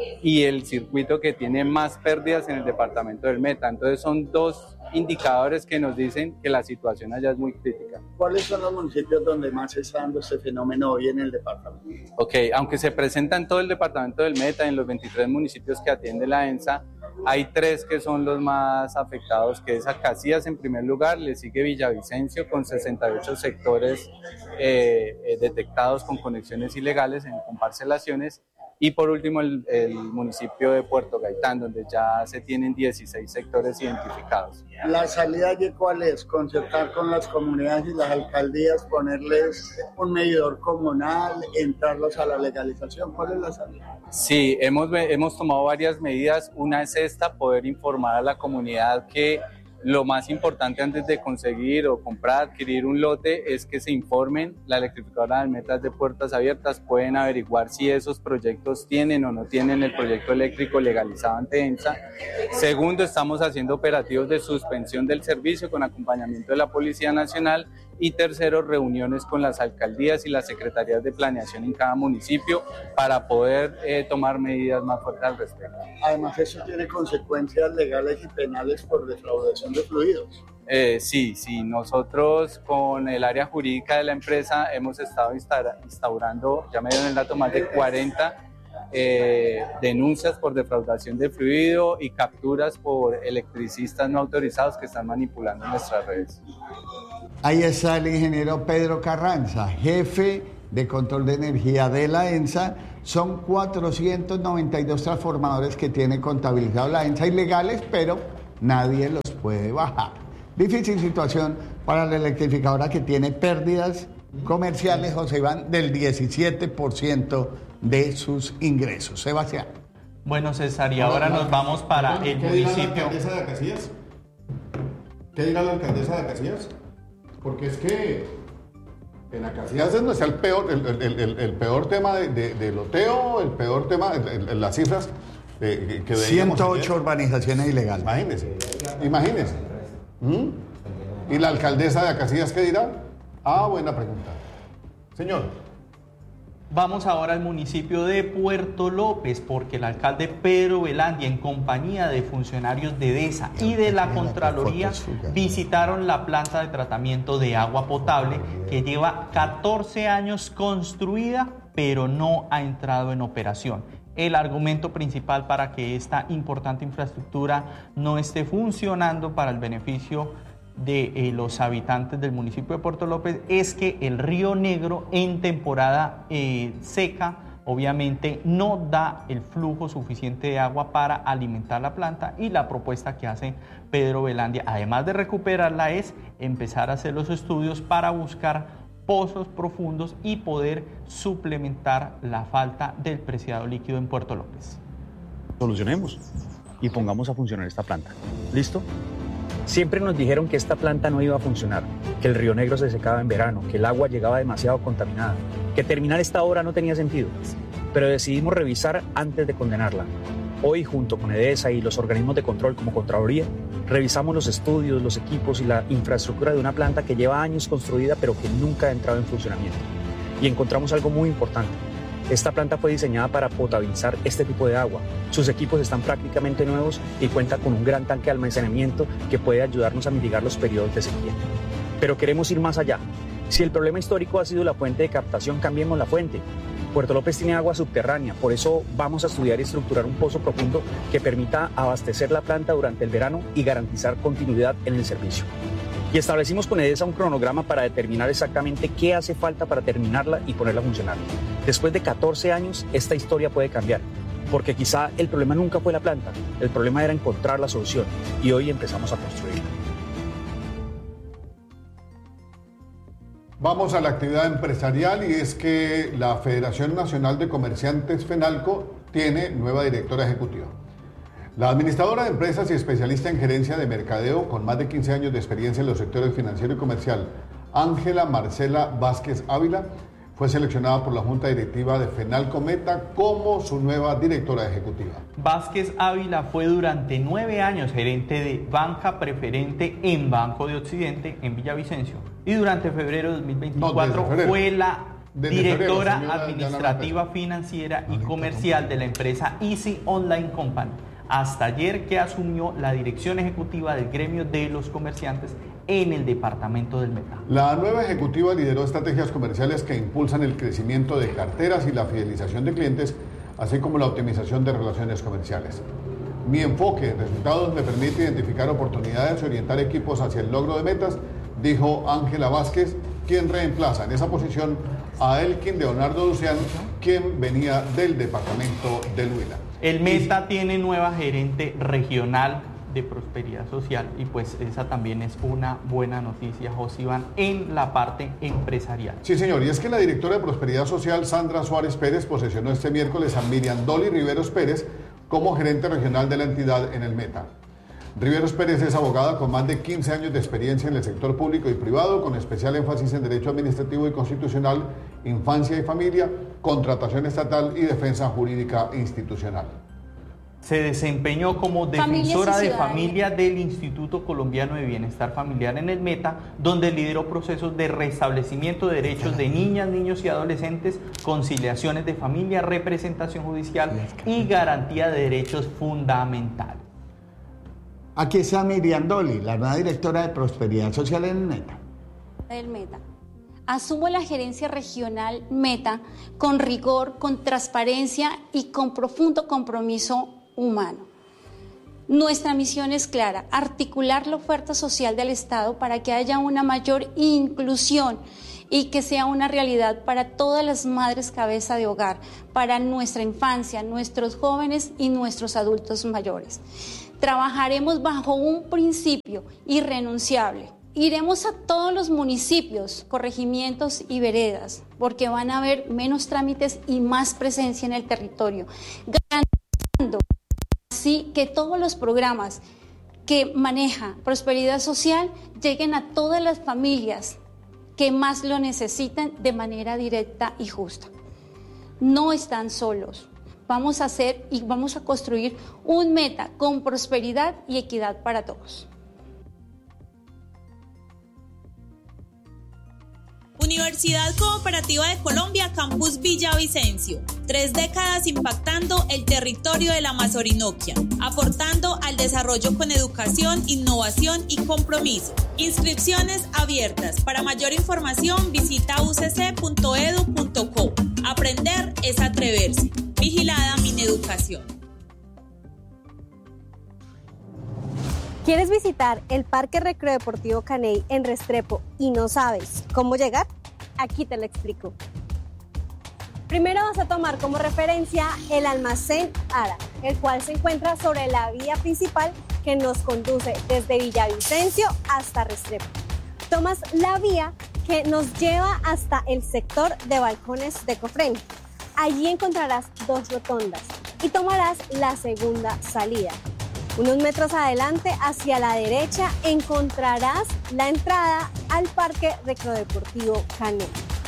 y el circuito que tiene más pérdidas en el departamento del Meta. Entonces son dos indicadores que nos dicen que la situación allá es muy crítica. ¿Cuáles son los municipios donde más se está dando este fenómeno hoy en el departamento? Ok, aunque se presenta en todo el departamento del Meta, en los veintitrés municipios que atiende la ENSA, hay tres que son los más afectados, que es Acacías en primer lugar, le sigue Villavicencio con sesenta y ocho sectores eh, eh, detectados con conexiones ilegales, en, con parcelaciones, y por último el, el municipio de Puerto Gaitán, donde ya se tienen dieciséis sectores identificados. ¿La salida allí cuál es? ¿Concertar con las comunidades y las alcaldías, ponerles un medidor comunal, entrarlos a la legalización? ¿Cuál es la salida? Sí, hemos, hemos tomado varias medidas. Una es esta, poder informar a la comunidad que lo más importante antes de conseguir o comprar, adquirir un lote es que se informen. La electrificadora del Meta de puertas abiertas, pueden averiguar si esos proyectos tienen o no tienen el proyecto eléctrico legalizado ante EMSA. Segundo, estamos haciendo operativos de suspensión del servicio con acompañamiento de la Policía Nacional. Y tercero, reuniones con las alcaldías y las secretarías de planeación en cada municipio para poder eh, tomar medidas más fuertes al respecto. Además, eso tiene consecuencias legales y penales por defraudación de fluidos. Eh, sí, sí, nosotros con el área jurídica de la empresa hemos estado instaurando, ya me dieron el dato, más de cuarenta eh, denuncias por defraudación de fluido y capturas por electricistas no autorizados que están manipulando nuestras redes. Ahí está el ingeniero Pedro Carranza, jefe de control de energía de la ENSA. Son cuatrocientos noventa y dos transformadores que tiene contabilizado la ENSA ilegales, pero nadie los puede bajar. Difícil situación para la electrificadora que tiene pérdidas comerciales, José Iván, del diecisiete por ciento de sus ingresos. Sebastián. Bueno, César, y ahora nos vamos para el ¿Qué municipio. dirá la alcaldesa de Acacias? ¿Qué dirá la alcaldesa de Acacias? Porque es que en Acacias es donde está el peor, el, el, el, el peor tema de, de, de loteo, el peor tema, el, el, las cifras de, que, que veíamos ciento ocho ayer. urbanizaciones ilegales. Imagínense, imagínense. ¿Mm? ¿Y la alcaldesa de Acacias qué dirá? Ah, buena pregunta. Señor. Vamos ahora al municipio de Puerto López, porque el alcalde Pedro Velandia, en compañía de funcionarios de DESA y de la Contraloría, visitaron la planta de tratamiento de agua potable que lleva catorce años construida, pero no ha entrado en operación. El argumento principal para que esta importante infraestructura no esté funcionando para el beneficio de eh, los habitantes del municipio de Puerto López es que el río Negro en temporada eh, seca obviamente no da el flujo suficiente de agua para alimentar la planta, y la propuesta que hace Pedro Velandia, además de recuperarla, es empezar a hacer los estudios para buscar pozos profundos y poder suplementar la falta del preciado líquido en Puerto López. Solucionemos y pongamos a funcionar esta planta. ¿Listo? Siempre nos dijeron que esta planta no iba a funcionar, que el Río Negro se secaba en verano, que el agua llegaba demasiado contaminada, que terminar esta obra no tenía sentido. Pero decidimos revisar antes de condenarla. Hoy, junto con EDESA y los organismos de control como Contraloría, revisamos los estudios, los equipos y la infraestructura de una planta que lleva años construida pero que nunca ha entrado en funcionamiento. Y encontramos algo muy importante. Esta planta fue diseñada para potabilizar este tipo de agua. Sus equipos están prácticamente nuevos y cuenta con un gran tanque de almacenamiento que puede ayudarnos a mitigar los periodos de sequía. Pero queremos ir más allá. Si el problema histórico ha sido la fuente de captación, cambiemos la fuente. Puerto López tiene agua subterránea, por eso vamos a estudiar y estructurar un pozo profundo que permita abastecer la planta durante el verano y garantizar continuidad en el servicio. Y establecimos con EDESA un cronograma para determinar exactamente qué hace falta para terminarla y ponerla a funcionar. Después de catorce años, esta historia puede cambiar, porque quizá el problema nunca fue la planta, el problema era encontrar la solución, y hoy empezamos a construirla. Vamos a la actividad empresarial, y es que la Federación Nacional de Comerciantes FENALCO tiene nueva directora ejecutiva. La administradora de empresas y especialista en gerencia de mercadeo con más de quince años de experiencia en los sectores financiero y comercial, Ángela Marcela Vázquez Ávila, fue seleccionada por la Junta Directiva de FENALCO Meta como su nueva directora ejecutiva. Vázquez Ávila fue durante nueve años gerente de banca preferente en Banco de Occidente en Villavicencio, y durante febrero de dos mil veinticuatro no, fue la desde directora febrero, administrativa, financiera y comercial de la empresa Easy Online Company, hasta ayer que asumió la dirección ejecutiva del gremio de los comerciantes en el departamento del Meta. La nueva ejecutiva lideró estrategias comerciales que impulsan el crecimiento de carteras y la fidelización de clientes, así como la optimización de relaciones comerciales. Mi enfoque en resultados me permite identificar oportunidades y orientar equipos hacia el logro de metas, dijo Ángela Vázquez, quien reemplaza en esa posición a Elkin Leonardo Luciano, quien venía del departamento del Huila. El Meta tiene nueva gerente regional de prosperidad social, y pues esa también es una buena noticia, José Iván, en la parte empresarial. Sí, señor, y es que la directora de prosperidad social, Sandra Suárez Pérez, posesionó este miércoles a Miriam Dolly Riveros Pérez como gerente regional de la entidad en el Meta. Riveros Pérez es abogada con más de quince años de experiencia en el sector público y privado, con especial énfasis en Derecho Administrativo y Constitucional, Infancia y Familia, Contratación Estatal y Defensa Jurídica Institucional. Se desempeñó como defensora de familia del Instituto Colombiano de Bienestar Familiar en el Meta, donde lideró procesos de restablecimiento de derechos de niñas, niños y adolescentes, conciliaciones de familia, representación judicial y garantía de derechos fundamentales. Aquí está Miriam Dolly, la nueva directora de Prosperidad Social en el Meta. El Meta. asumo la gerencia regional Meta con rigor, con transparencia y con profundo compromiso humano. Nuestra misión es clara: articular la oferta social del Estado para que haya una mayor inclusión y que sea una realidad para todas las madres cabeza de hogar, para nuestra infancia, nuestros jóvenes y nuestros adultos mayores. Trabajaremos bajo un principio irrenunciable. Iremos a todos los municipios, corregimientos y veredas, porque van a haber menos trámites y más presencia en el territorio, garantizando así que todos los programas que maneja Prosperidad Social lleguen a todas las familias que más lo necesitan de manera directa y justa. No están solos. Vamos a hacer y vamos a construir un Meta con prosperidad y equidad para todos. Universidad Cooperativa de Colombia, Campus Villavicencio. Tres décadas impactando el territorio de la Amazorinoquia, aportando al desarrollo con educación, innovación y compromiso. Inscripciones abiertas. Para mayor información visita u c c punto e d u punto co. Aprender es atreverse. Vigilada Mineducación. ¿Quieres visitar el Parque Recreodeportivo Caney en Restrepo y no sabes cómo llegar? Aquí te lo explico. Primero vas a tomar como referencia el Almacén Ara, el cual se encuentra sobre la vía principal que nos conduce desde Villavicencio hasta Restrepo. Tomas la vía que nos lleva hasta el sector de balcones de Cofrén. Allí encontrarás dos rotondas y tomarás la segunda salida. Unos metros adelante, hacia la derecha, encontrarás la entrada al Parque Recreodeportivo Caney.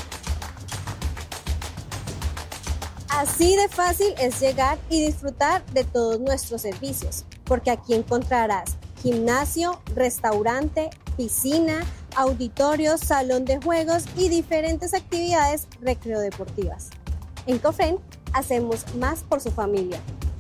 Así de fácil es llegar y disfrutar de todos nuestros servicios, porque aquí encontrarás gimnasio, restaurante, piscina, auditorio, salón de juegos y diferentes actividades recreodeportivas. En Cofrén hacemos más por su familia.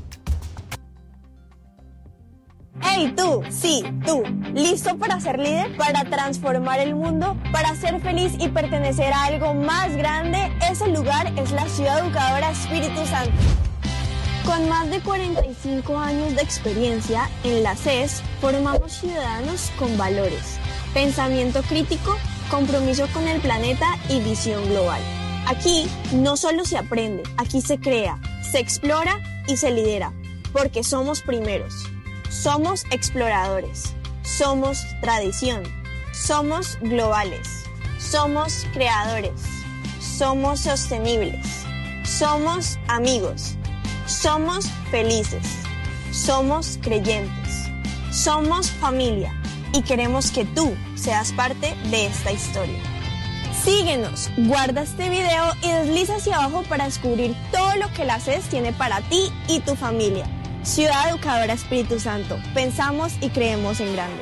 ¡Hey tú! Sí, tú. ¿Listo para ser líder? ¿Para transformar el mundo? ¿Para ser feliz y pertenecer a algo más grande? Ese lugar es la Ciudad Educadora Espíritu Santo. Con más de cuarenta y cinco años de experiencia en la C E S, formamos ciudadanos con valores, pensamiento crítico, compromiso con el planeta y visión global. Aquí no solo se aprende, aquí se crea, se explora y se lidera, porque somos primeros. Somos exploradores, somos tradición, somos globales, somos creadores, somos sostenibles, somos amigos, somos felices, somos creyentes, somos familia y queremos que tú seas parte de esta historia. Síguenos, guarda este video y desliza hacia abajo para descubrir todo lo que la C E S tiene para ti y tu familia. Ciudad Educadora Espíritu Santo. Pensamos y creemos en grande.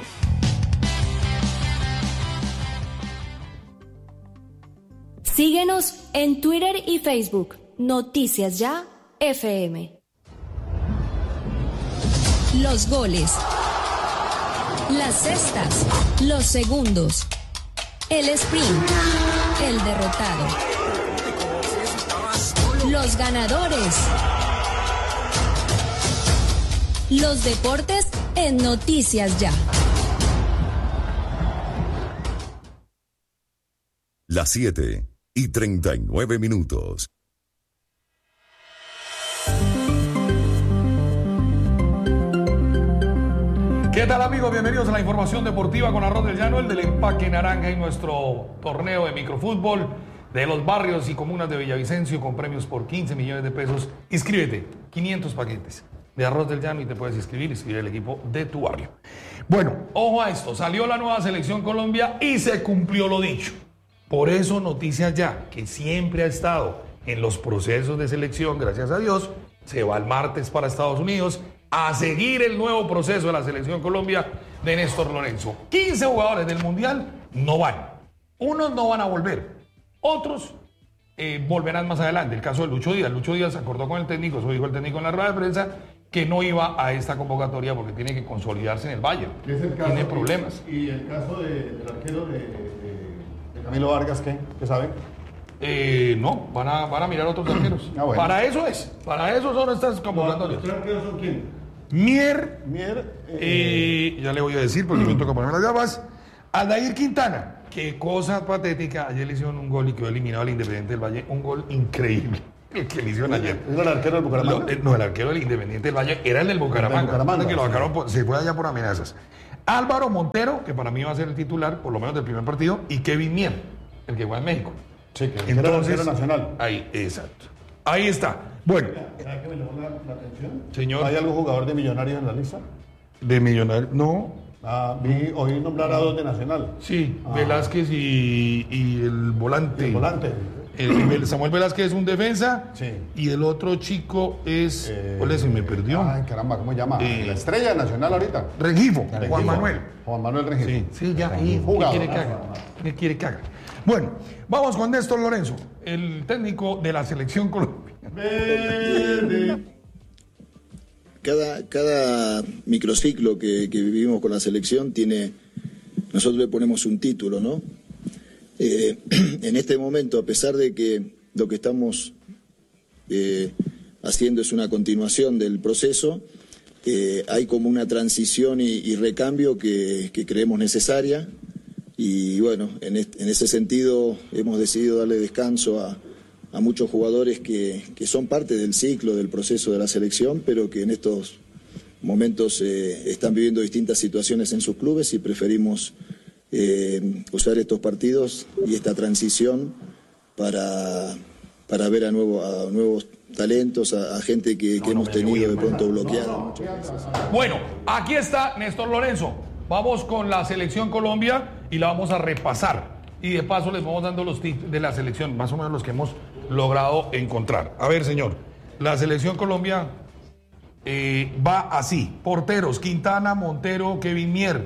Síguenos en Twitter y Facebook. Noticias Ya F M. Los goles. Las cestas. Los segundos. El sprint. El derrotado. Los ganadores. Los deportes en Noticias Ya. Las siete y treinta y nueve minutos. ¿Qué tal, amigos? Bienvenidos a la información deportiva con Arroz del Llano, el del empaque naranja y nuestro torneo de microfútbol de los barrios y comunas de Villavicencio con premios por quince millones de pesos. Inscríbete, quinientos paquetes de Arroz del Llano y te puedes inscribir y inscribir el equipo de tu barrio. Bueno, ojo a esto, salió la nueva Selección Colombia y se cumplió lo dicho. Por eso Noticias Ya, que siempre ha estado en los procesos de selección, gracias a Dios, se va el martes para Estados Unidos a seguir el nuevo proceso de la Selección Colombia de Néstor Lorenzo. quince jugadores del Mundial no van. Unos no van a volver, otros eh, volverán más adelante. El caso de Lucho Díaz. Lucho Díaz acordó con el técnico, eso dijo el técnico en la rueda de prensa, que no iba a esta convocatoria porque tiene que consolidarse en el Bayern. Es el caso, tiene problemas. Y, y el caso de, del arquero de, de, de Camilo Vargas, ¿qué? ¿Qué saben? Eh, no, van a, van a mirar otros arqueros. Ah, bueno. Para eso es, para eso son estas convocatorias. ¿Los arqueros son quién? Mier, Mier, eh, ya le voy a decir porque me toca ponerme las gafas. Aldair Quintana, qué cosa patética. Ayer le hicieron un gol y quedó eliminado al Independiente del Valle. Un gol increíble. El que le hicieron ayer. ¿Era el arquero del Bucaramanga? Lo, eh, no, el arquero del Independiente del Valle era el del Bucaramanga. El del Bucaramanga, que lo sí. sacaron por, se fue allá por amenazas. Álvaro Montero, que para mí va a ser el titular, por lo menos del primer partido, y Kevin Mier, el que juega en México. Sí, que Entonces, era el arquero nacional. Ahí, exacto. Ahí está. Bueno. ¿Sabes qué me llamó la, la atención? Señor. ¿Hay algún jugador de Millonarios en la lista? De Millonarios, no. Ah, vi, oí nombrar a dos de Nacional. Sí, ah. Velázquez y, y el volante. ¿Y el volante. El, Samuel Velázquez es un defensa. Sí. Y el otro chico es. Eh, ¿Cuál es? Se me perdió. Ay, caramba, ¿cómo se llama? Eh, la estrella Nacional ahorita. Rengifo, Rengifo. Juan Manuel. Juan Manuel Rengifo. Sí, sí, ya. ¿Qué Jugador, quiere que haga? ¿Qué quiere que haga? Bueno, vamos con Néstor Lorenzo, el técnico de la selección colombiana. Cada, cada microciclo que, que vivimos con la selección tiene, nosotros le ponemos un título, ¿no? Eh, en este momento, a pesar de que lo que estamos eh, haciendo es una continuación del proceso, eh, hay como una transición y, y recambio que, que creemos necesaria y bueno, en, este, en ese sentido hemos decidido darle descanso a a muchos jugadores que, que son parte del ciclo, del proceso de la selección, pero que en estos momentos eh, están viviendo distintas situaciones en sus clubes y preferimos eh, usar estos partidos y esta transición para, para ver a, nuevo, a nuevos talentos, a, a gente que, que no, hemos no, tenido de pronto bloqueada. Bueno, aquí está Néstor Lorenzo. Vamos con la selección Colombia y la vamos a repasar. Y de paso les vamos dando los tips de la selección, más o menos los que hemos logrado encontrar. A ver, señor, la selección Colombia eh, va así. Porteros, Quintana, Montero, Kevin Mier.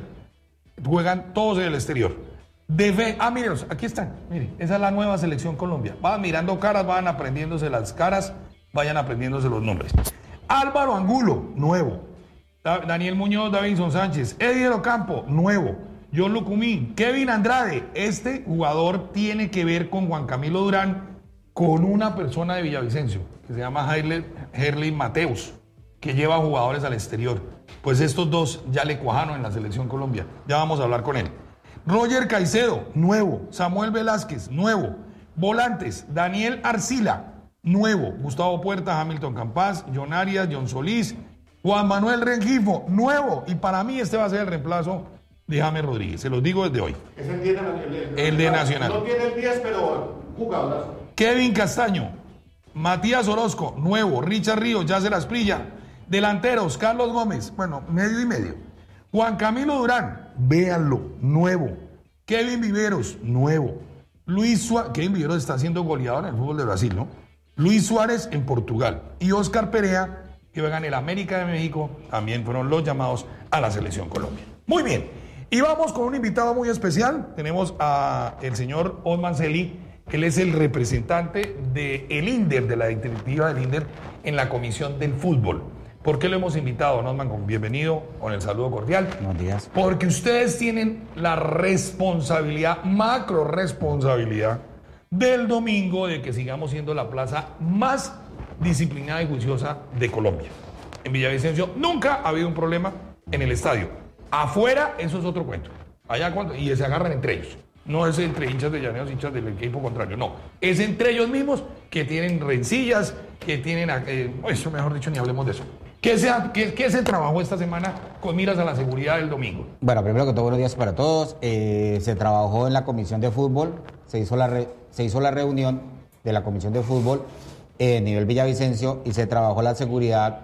Juegan todos en el exterior. Debe, ah, mírenlos, aquí están. Miren, esa es la nueva selección Colombia. Van mirando caras, van aprendiéndose las caras, vayan aprendiéndose los nombres. Álvaro Angulo, nuevo. Daniel Muñoz, Davinson Sánchez. Eddie Ocampo, nuevo. John Lucumí, Kevin Andrade. Este jugador tiene que ver con Juan Camilo Durán, con una persona de Villavicencio, que se llama Herley Mateus, que lleva jugadores al exterior. Pues estos dos ya le cuajaron en la selección Colombia. Ya vamos a hablar con él. Roger Caicedo, nuevo. Samuel Velázquez, nuevo. Volantes, Daniel Arcila, nuevo. Gustavo Puerta, Hamilton Campas, John Arias, John Solís, Juan Manuel Rengifo, nuevo. Y para mí este va a ser el reemplazo de James Rodríguez. Se los digo desde hoy. Es el, diez de, el, el de Nacional. No tiene el diez, pero jugador. Kevin Castaño, Matías Orozco, nuevo. Richard Ríos, Yacer Asprilla. Delanteros, Carlos Gómez, bueno, medio y medio. Juan Camilo Durán, véanlo, nuevo. Kevin Viveros, nuevo. Luis Suárez, Kevin Viveros está siendo goleador en el fútbol de Brasil, ¿no? Luis Suárez en Portugal. Y Oscar Perea, que juega en el América de México, también fueron los llamados a la selección Colombia. Muy bien, y vamos con un invitado muy especial. Tenemos a el señor Osman Celi. Él es el representante del INDER, de la directiva del INDER en la Comisión del Fútbol. ¿Por qué lo hemos invitado, Osman? Bienvenido, con el saludo cordial. Buenos días. Porque ustedes tienen la responsabilidad, macro responsabilidad, del domingo de que sigamos siendo la plaza más disciplinada y juiciosa de Colombia. En Villavicencio nunca ha habido un problema en el estadio. Afuera, eso es otro cuento. Allá cuando, y se agarran entre ellos. No es entre hinchas de Llaneros, hinchas del equipo contrario, no. Es entre ellos mismos que tienen rencillas, que tienen... Eh, eso mejor dicho, ni hablemos de eso. ¿Qué se, qué, ¿Qué se trabajó esta semana con miras a la seguridad del domingo? Bueno, primero que todo, buenos días para todos. Eh, se trabajó en la Comisión de Fútbol, se hizo la, re, se hizo la reunión de la Comisión de Fútbol en nivel Villavicencio y se trabajó la seguridad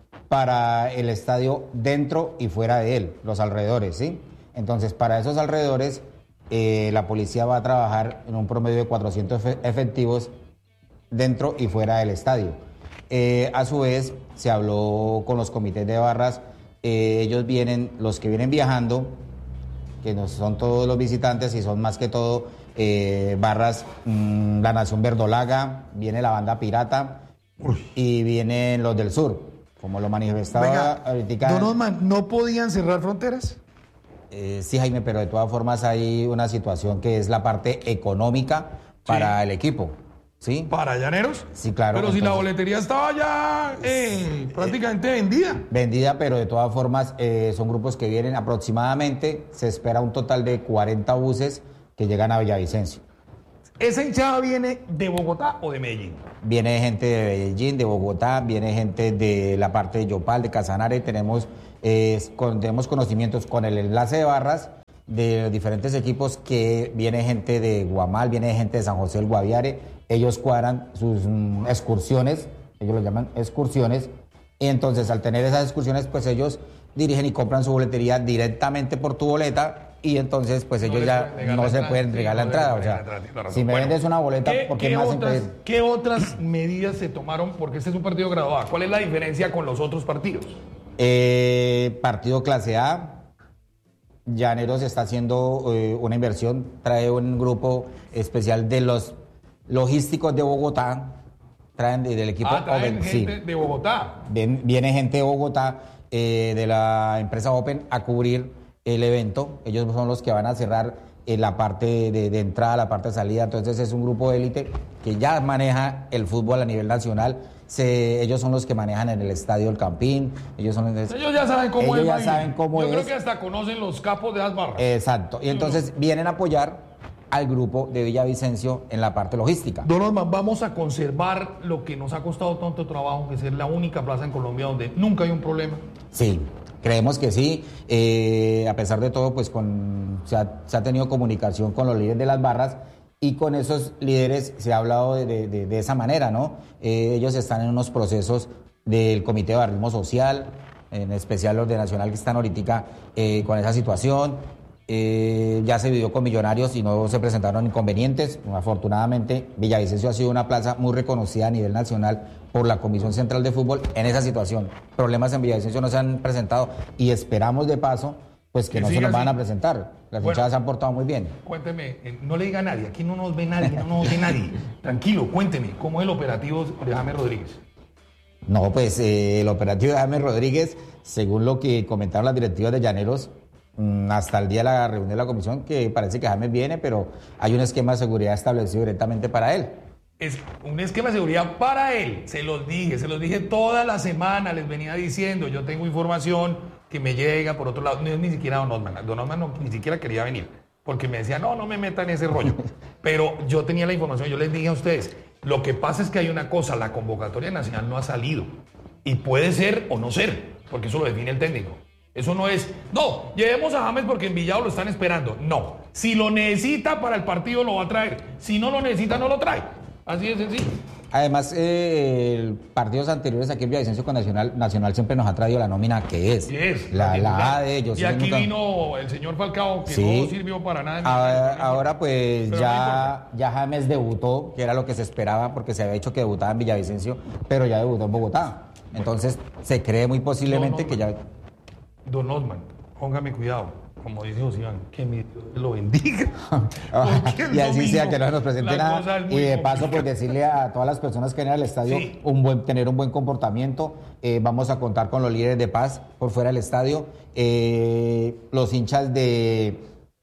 para el estadio dentro y fuera de él, los alrededores, ¿sí? Entonces, para esos alrededores, eh, la policía va a trabajar en un promedio de cuatrocientos efectivos dentro y fuera del estadio. Eh, a su vez, se habló con los comités de barras. Eh, ellos vienen, los que vienen viajando, que no son todos los visitantes y son más que todo eh, barras, mmm, la Nación Verdolaga, viene la banda Pirata. Uy. Y vienen los del sur, como lo manifestaba Venga, ahorita. Don Osman, ¿no podían cerrar fronteras? Eh, sí, Jaime, pero de todas formas hay una situación que es la parte económica para el equipo. ¿Sí? ¿Para Llaneros? Sí, claro. Pero si la entonces- boletería estaba ya eh, prácticamente vendida. Vendida, pero de todas formas eh, son grupos que vienen aproximadamente, se espera un total de cuarenta buses que llegan a Villavicencio. ¿Esa hinchada viene de Bogotá o de Medellín? Viene gente de Medellín, de Bogotá, viene gente de la parte de Yopal, de Casanare, tenemos, eh, con- tenemos conocimientos con el enlace de barras de los diferentes equipos, que viene gente de Guamal, viene gente de San José del Guaviare, ellos cuadran sus mm, excursiones, ellos lo llaman excursiones, y entonces al tener esas excursiones, pues ellos dirigen y compran su boletería directamente por tu boleta, y entonces pues ellos les ya pueden negar no la se entrada, pueden sí, entregar no la les entrada, o pueden sea, negar la entrada, tienes razón. si me Bueno, vendes una boleta, ¿Qué, ¿por qué qué me hacen otras, pedir? ¿Qué otras medidas se tomaron? Porque este es un partido graduado A. ¿Cuál es la diferencia con los otros partidos? Eh, partido clase A. Llaneros está haciendo eh, una inversión, trae un grupo especial de los logísticos de Bogotá, traen de- del equipo Ah, traen Open, sí. gente de Bogotá. Ven- viene gente de Bogotá, eh, de la empresa Open, a cubrir el evento. Ellos son los que van a cerrar eh, la parte de, de entrada, la parte de salida. Entonces es un grupo de élite que ya maneja el fútbol a nivel nacional. Se- ellos son los que manejan en el estadio El Campín. Ellos, son, Ellos ya saben cómo ellos es. ya Mavi. saben cómo Yo es. creo que hasta conocen los capos de las barras. Exacto. Y entonces vienen a apoyar al grupo de Villavicencio en la parte logística. Don Osman, vamos a conservar lo que nos ha costado tanto trabajo, que es la única plaza en Colombia donde nunca hay un problema. Sí, creemos que sí. Eh, a pesar de todo, pues con, se, ha, se ha tenido comunicación con los líderes de las barras, y con esos líderes se ha hablado de, de- de- de esa manera, ¿no? Eh, ellos están en unos procesos del Comité de Barrismo Social, en especial los de Nacional, que están ahorita eh, con esa situación. Eh, ya se vivió con Millonarios y no se presentaron inconvenientes. Afortunadamente, Villavicencio ha sido una plaza muy reconocida a nivel nacional por la Comisión Central de Fútbol en esa situación. Problemas en Villavicencio no se han presentado, y esperamos de paso pues que, Que no se siga nos van así. a presentar. Las Bueno. hinchadas se han portado muy bien. Cuénteme, eh, no le diga a nadie, aquí no nos ve nadie, no nos ve nadie. Tranquilo, cuénteme, ¿cómo es el operativo de James Rodríguez? No, pues eh, el operativo de James Rodríguez, según lo que comentaron las directivas de Llaneros, mm, hasta el día de la reunión de la comisión, que parece que James viene, pero hay un esquema de seguridad establecido directamente para él. Es un esquema de seguridad para él, se los dije, se los dije toda la semana, les venía diciendo, yo tengo información que me llega por otro lado, no es ni siquiera Don Osman, Don Osman no, ni siquiera quería venir, porque me decía, no, no me metan en ese rollo, pero yo tenía la información, yo les dije a ustedes, lo que pasa es que hay una cosa, la convocatoria nacional no ha salido, y puede ser o no ser, porque eso lo define el técnico. Eso no es, no, llevemos a James porque en Villado lo están esperando. No, si lo necesita para el partido lo va a traer, si no lo necesita no lo trae. Así de sencillo. Además, eh, el partidos anteriores aquí en Villavicencio con Nacional, Nacional siempre nos ha traído la nómina que es. Sí es, la, la la titular. A de ellos. Y aquí vino el señor Falcao, que Sí. no sirvió para nada. en Ahora, mi- ahora, pues Pero no ya, ya James debutó, que era lo que se esperaba, porque se había dicho que debutaba en Villavicencio, pero ya debutó en Bogotá. Entonces se cree muy posiblemente No, no, que ya... Don Osman, póngame cuidado. Como dice José Iván, que mi Dios lo bendiga. Porque el y así sea, domingo que no nos presente la nada. cosa es Y muy de paso, complicada. pues decirle a todas las personas que vienen al estadio Sí. un buen, tener un buen comportamiento. Eh, vamos a contar con los líderes de paz por fuera del estadio. Eh, los hinchas de,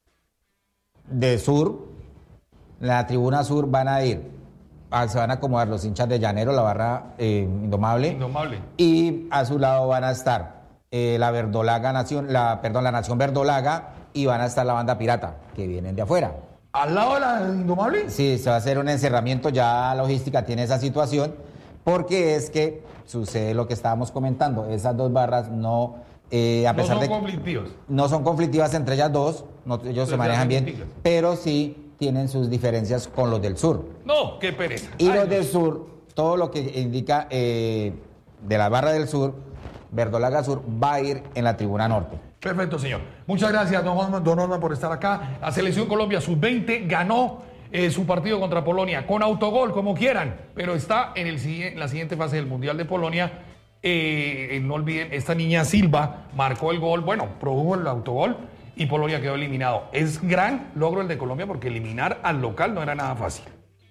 de Sur, la tribuna Sur, van a ir. Ah, se van a acomodar los hinchas de Llanero, la barra eh, Indomable. Indomable. Y a su lado van a estar eh, la Verdolaga Nación, la, perdón, la Nación Verdolaga, y van a estar la banda pirata, que vienen de afuera. ¿Al lado de la Indomable? Sí, se va a hacer un encerramiento, ya logística tiene esa situación, porque es que sucede lo que estábamos comentando, esas dos barras no, eh, a No pesar son de que conflictivos. no son conflictivas entre ellas dos, no- ellos Pero se se manejan hacen bien, junticas. pero sí tienen sus diferencias con los del sur. No, qué pereza. Y Ay, los del sur, todo lo que indica eh, de la barra del sur, Verdolaga Sur, va a ir en la tribuna norte. Perfecto, señor. Muchas gracias, don Osman, don Osman, por estar acá. La Selección Colombia sub veinte ganó eh, su partido contra Polonia con autogol, como quieran, pero está en, el, sigui- en la siguiente fase del Mundial de Polonia. Eh, eh, no olviden, esta niña Silva marcó el gol, bueno, produjo el autogol y Polonia quedó eliminado. Es gran logro el de Colombia porque eliminar al local no era nada fácil.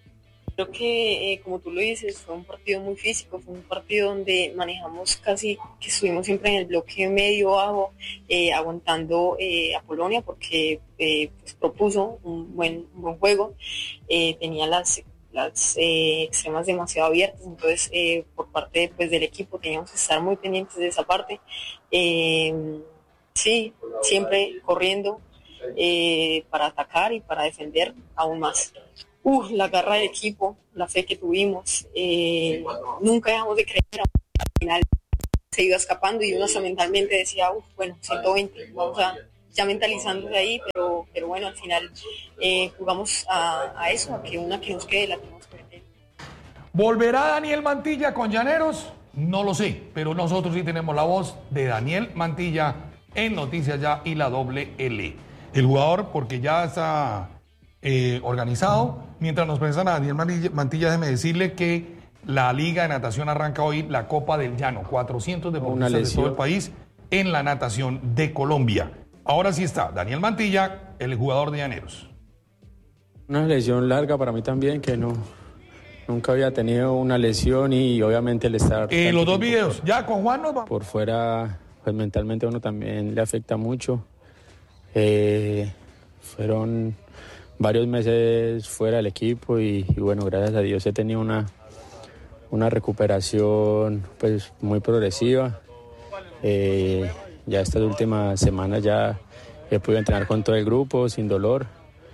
Creo que, eh, como tú lo dices, fue un partido muy físico, fue un partido donde manejamos casi, que estuvimos siempre en el bloque medio-bajo, eh, aguantando eh, a Polonia porque eh, pues, propuso un buen, un buen juego, eh, tenía las, las eh, extremas demasiado abiertas, entonces eh, por parte pues, del equipo teníamos que estar muy pendientes de esa parte. Eh, sí, siempre corriendo eh, para atacar y para defender aún más. Uh, la garra del equipo, la fe que tuvimos, eh, nunca dejamos de creer, al final se iba escapando y uno hasta mentalmente decía, uh, bueno, ciento veinte, vamos a, ya mentalizándose ahí, pero, pero bueno, al final eh, jugamos a, a eso, a que una que nos quede la tenemos que meter. ¿Volverá Daniel Mantilla con Llaneros? No lo sé, pero nosotros sí tenemos la voz de Daniel Mantilla en Noticias Ya y la doble L. El jugador, porque ya está eh, organizado. Mientras nos presentan a Daniel Mantilla, déjeme decirle que la Liga de Natación arranca hoy la Copa del Llano. cuatrocientos deportistas de todo el país en la natación de Colombia. Ahora sí está Daniel Mantilla, el jugador de Llaneros. Una lesión larga para mí también, que no nunca había tenido una lesión y obviamente el estar... Eh, los dos videos, por, ya con Juan nos va. Por fuera, pues mentalmente a uno también le afecta mucho. Eh, fueron varios meses fuera del equipo y, y bueno, gracias a Dios he tenido una, una recuperación pues muy progresiva. Eh, ya estas últimas semanas ya he podido entrenar con todo el grupo sin dolor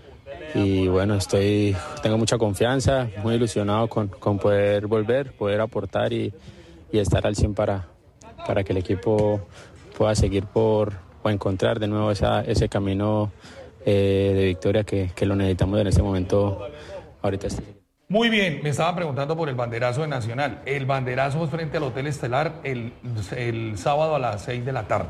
y bueno, estoy, tengo mucha confianza, muy ilusionado con, con poder volver, poder aportar y, y estar al cien para, para que el equipo pueda seguir por o encontrar de nuevo esa, ese camino Eh, de victoria que, que lo necesitamos en este momento ahorita. Muy bien, me estaban preguntando por el banderazo de Nacional. El banderazo es frente al Hotel Estelar el, el sábado a las seis de la tarde.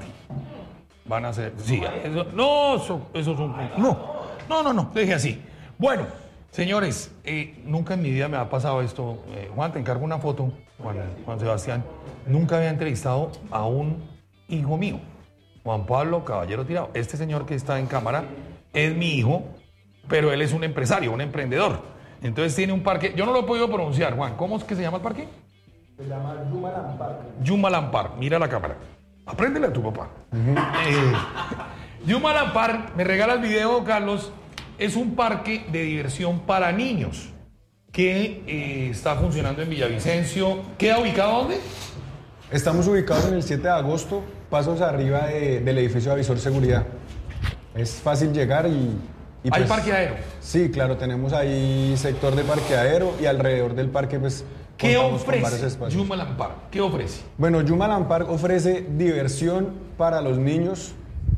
Van a ser... Sí, eso, no, eso, eso es un... No, no, no, no, deje así. Bueno, señores, eh, nunca en mi vida me ha pasado esto. Eh, Juan, te encargo una foto, Juan, Juan Sebastián. Nunca había entrevistado a un hijo mío, Juan Pablo Caballero Tirado. Este señor que está en cámara es mi hijo, pero él es un empresario, un emprendedor. Entonces tiene un parque, yo no lo he podido pronunciar, Juan, ¿cómo es que se llama el parque? Se llama Yumalan Park. Yumalan Park, mira la cámara. Apréndele a tu papá. Uh-huh. eh, Yumalan Park, me regala el video, Carlos, es un parque de diversión para niños que eh, está funcionando en Villavicencio. ¿Queda ubicado dónde? Estamos ubicados en el siete de agosto, pasos arriba de, del edificio de Avisor Seguridad. Es fácil llegar y... y ¿Hay pues, parqueadero? Sí, claro, tenemos ahí sector de parqueadero y alrededor del parque pues... ¿Qué ofrece Yumalan Park? ¿Qué ofrece? Bueno, Yumalan Park ofrece diversión para los niños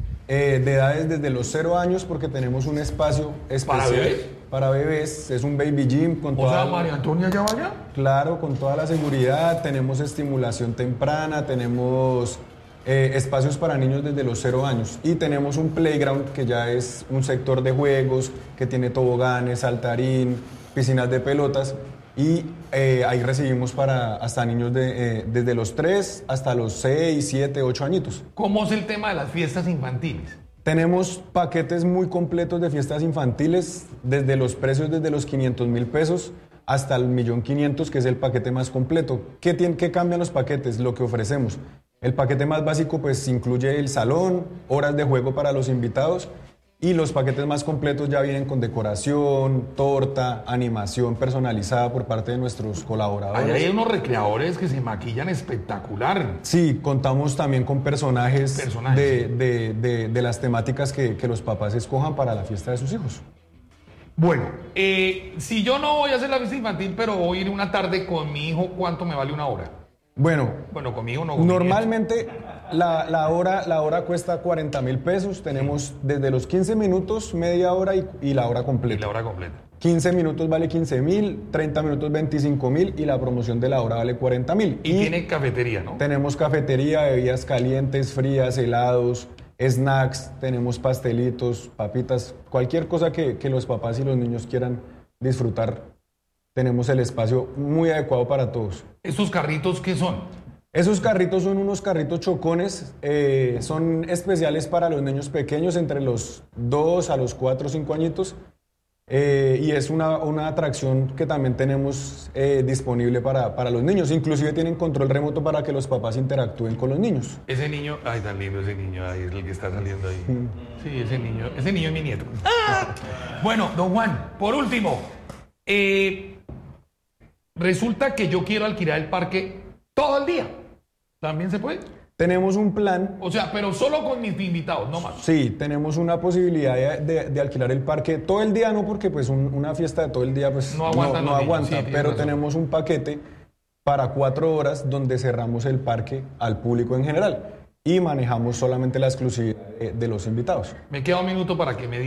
eh, de edades desde los cero años porque tenemos un espacio especial. ¿Para bebés? Para bebés, es un baby gym con ¿O toda... sea, María Antonia ya vaya? Claro, con toda la seguridad, tenemos estimulación temprana, tenemos... Eh, espacios para niños desde los cero años y tenemos un playground que ya es un sector de juegos que tiene toboganes, saltarín, piscinas de pelotas y eh, ahí recibimos para hasta niños de, eh, desde los tres hasta los seis, siete, ocho añitos. ¿Cómo es el tema de las fiestas infantiles? Tenemos paquetes muy completos de fiestas infantiles desde los precios desde los quinientos mil pesos hasta el millón quinientos, que es el paquete más completo. ¿Qué, tiene, ¿Qué cambian los paquetes? Lo que ofrecemos. El paquete más básico pues incluye el salón, horas de juego para los invitados y los paquetes más completos ya vienen con decoración, torta, animación personalizada por parte de nuestros colaboradores. Ahí hay unos recreadores que se maquillan espectacular. Sí, contamos también con personajes, personajes. De, de, de, de las temáticas que, que los papás escojan para la fiesta de sus hijos. Bueno, eh, si yo no voy a hacer la fiesta infantil, pero voy a ir una tarde con mi hijo, ¿cuánto me vale una hora? Bueno, bueno conmigo no. Con normalmente la, la, hora, la hora cuesta cuarenta mil pesos. Tenemos desde los quince minutos, media hora y, y la hora completa. Y la hora completa. quince minutos vale quince mil, treinta minutos veinticinco mil y la promoción de la hora vale cuarenta mil. Y, y tiene cafetería, ¿no? Tenemos cafetería, bebidas calientes, frías, helados, snacks, tenemos pastelitos, papitas, cualquier cosa que, que los papás y los niños quieran disfrutar. Tenemos el espacio muy adecuado para todos. ¿Estos carritos qué son? Esos carritos son unos carritos chocones, eh, son especiales para los niños pequeños entre los dos a los cuatro o cinco añitos. Eh, y es una, una atracción que también tenemos eh, disponible para, para los niños. Inclusive tienen control remoto para que los papás interactúen con los niños. Ese niño, ay, tan lindo ese niño, ahí es el que está saliendo ahí. Sí, ese niño, ese niño es mi nieto. Bueno, don Juan, por último, eh, resulta que yo quiero alquilar el parque todo el día. ¿También se puede? Tenemos un plan. O sea, pero solo con mis invitados, no más. Sí, tenemos una posibilidad de, de- de alquilar el parque todo el día, no porque pues un- una fiesta de todo el día pues No aguantan no los niños, aguanta, sí, tienes pero razón. tenemos un paquete para cuatro horas donde cerramos el parque al público en general y manejamos solamente la exclusividad de, de los invitados. Me queda un minuto para que me diga.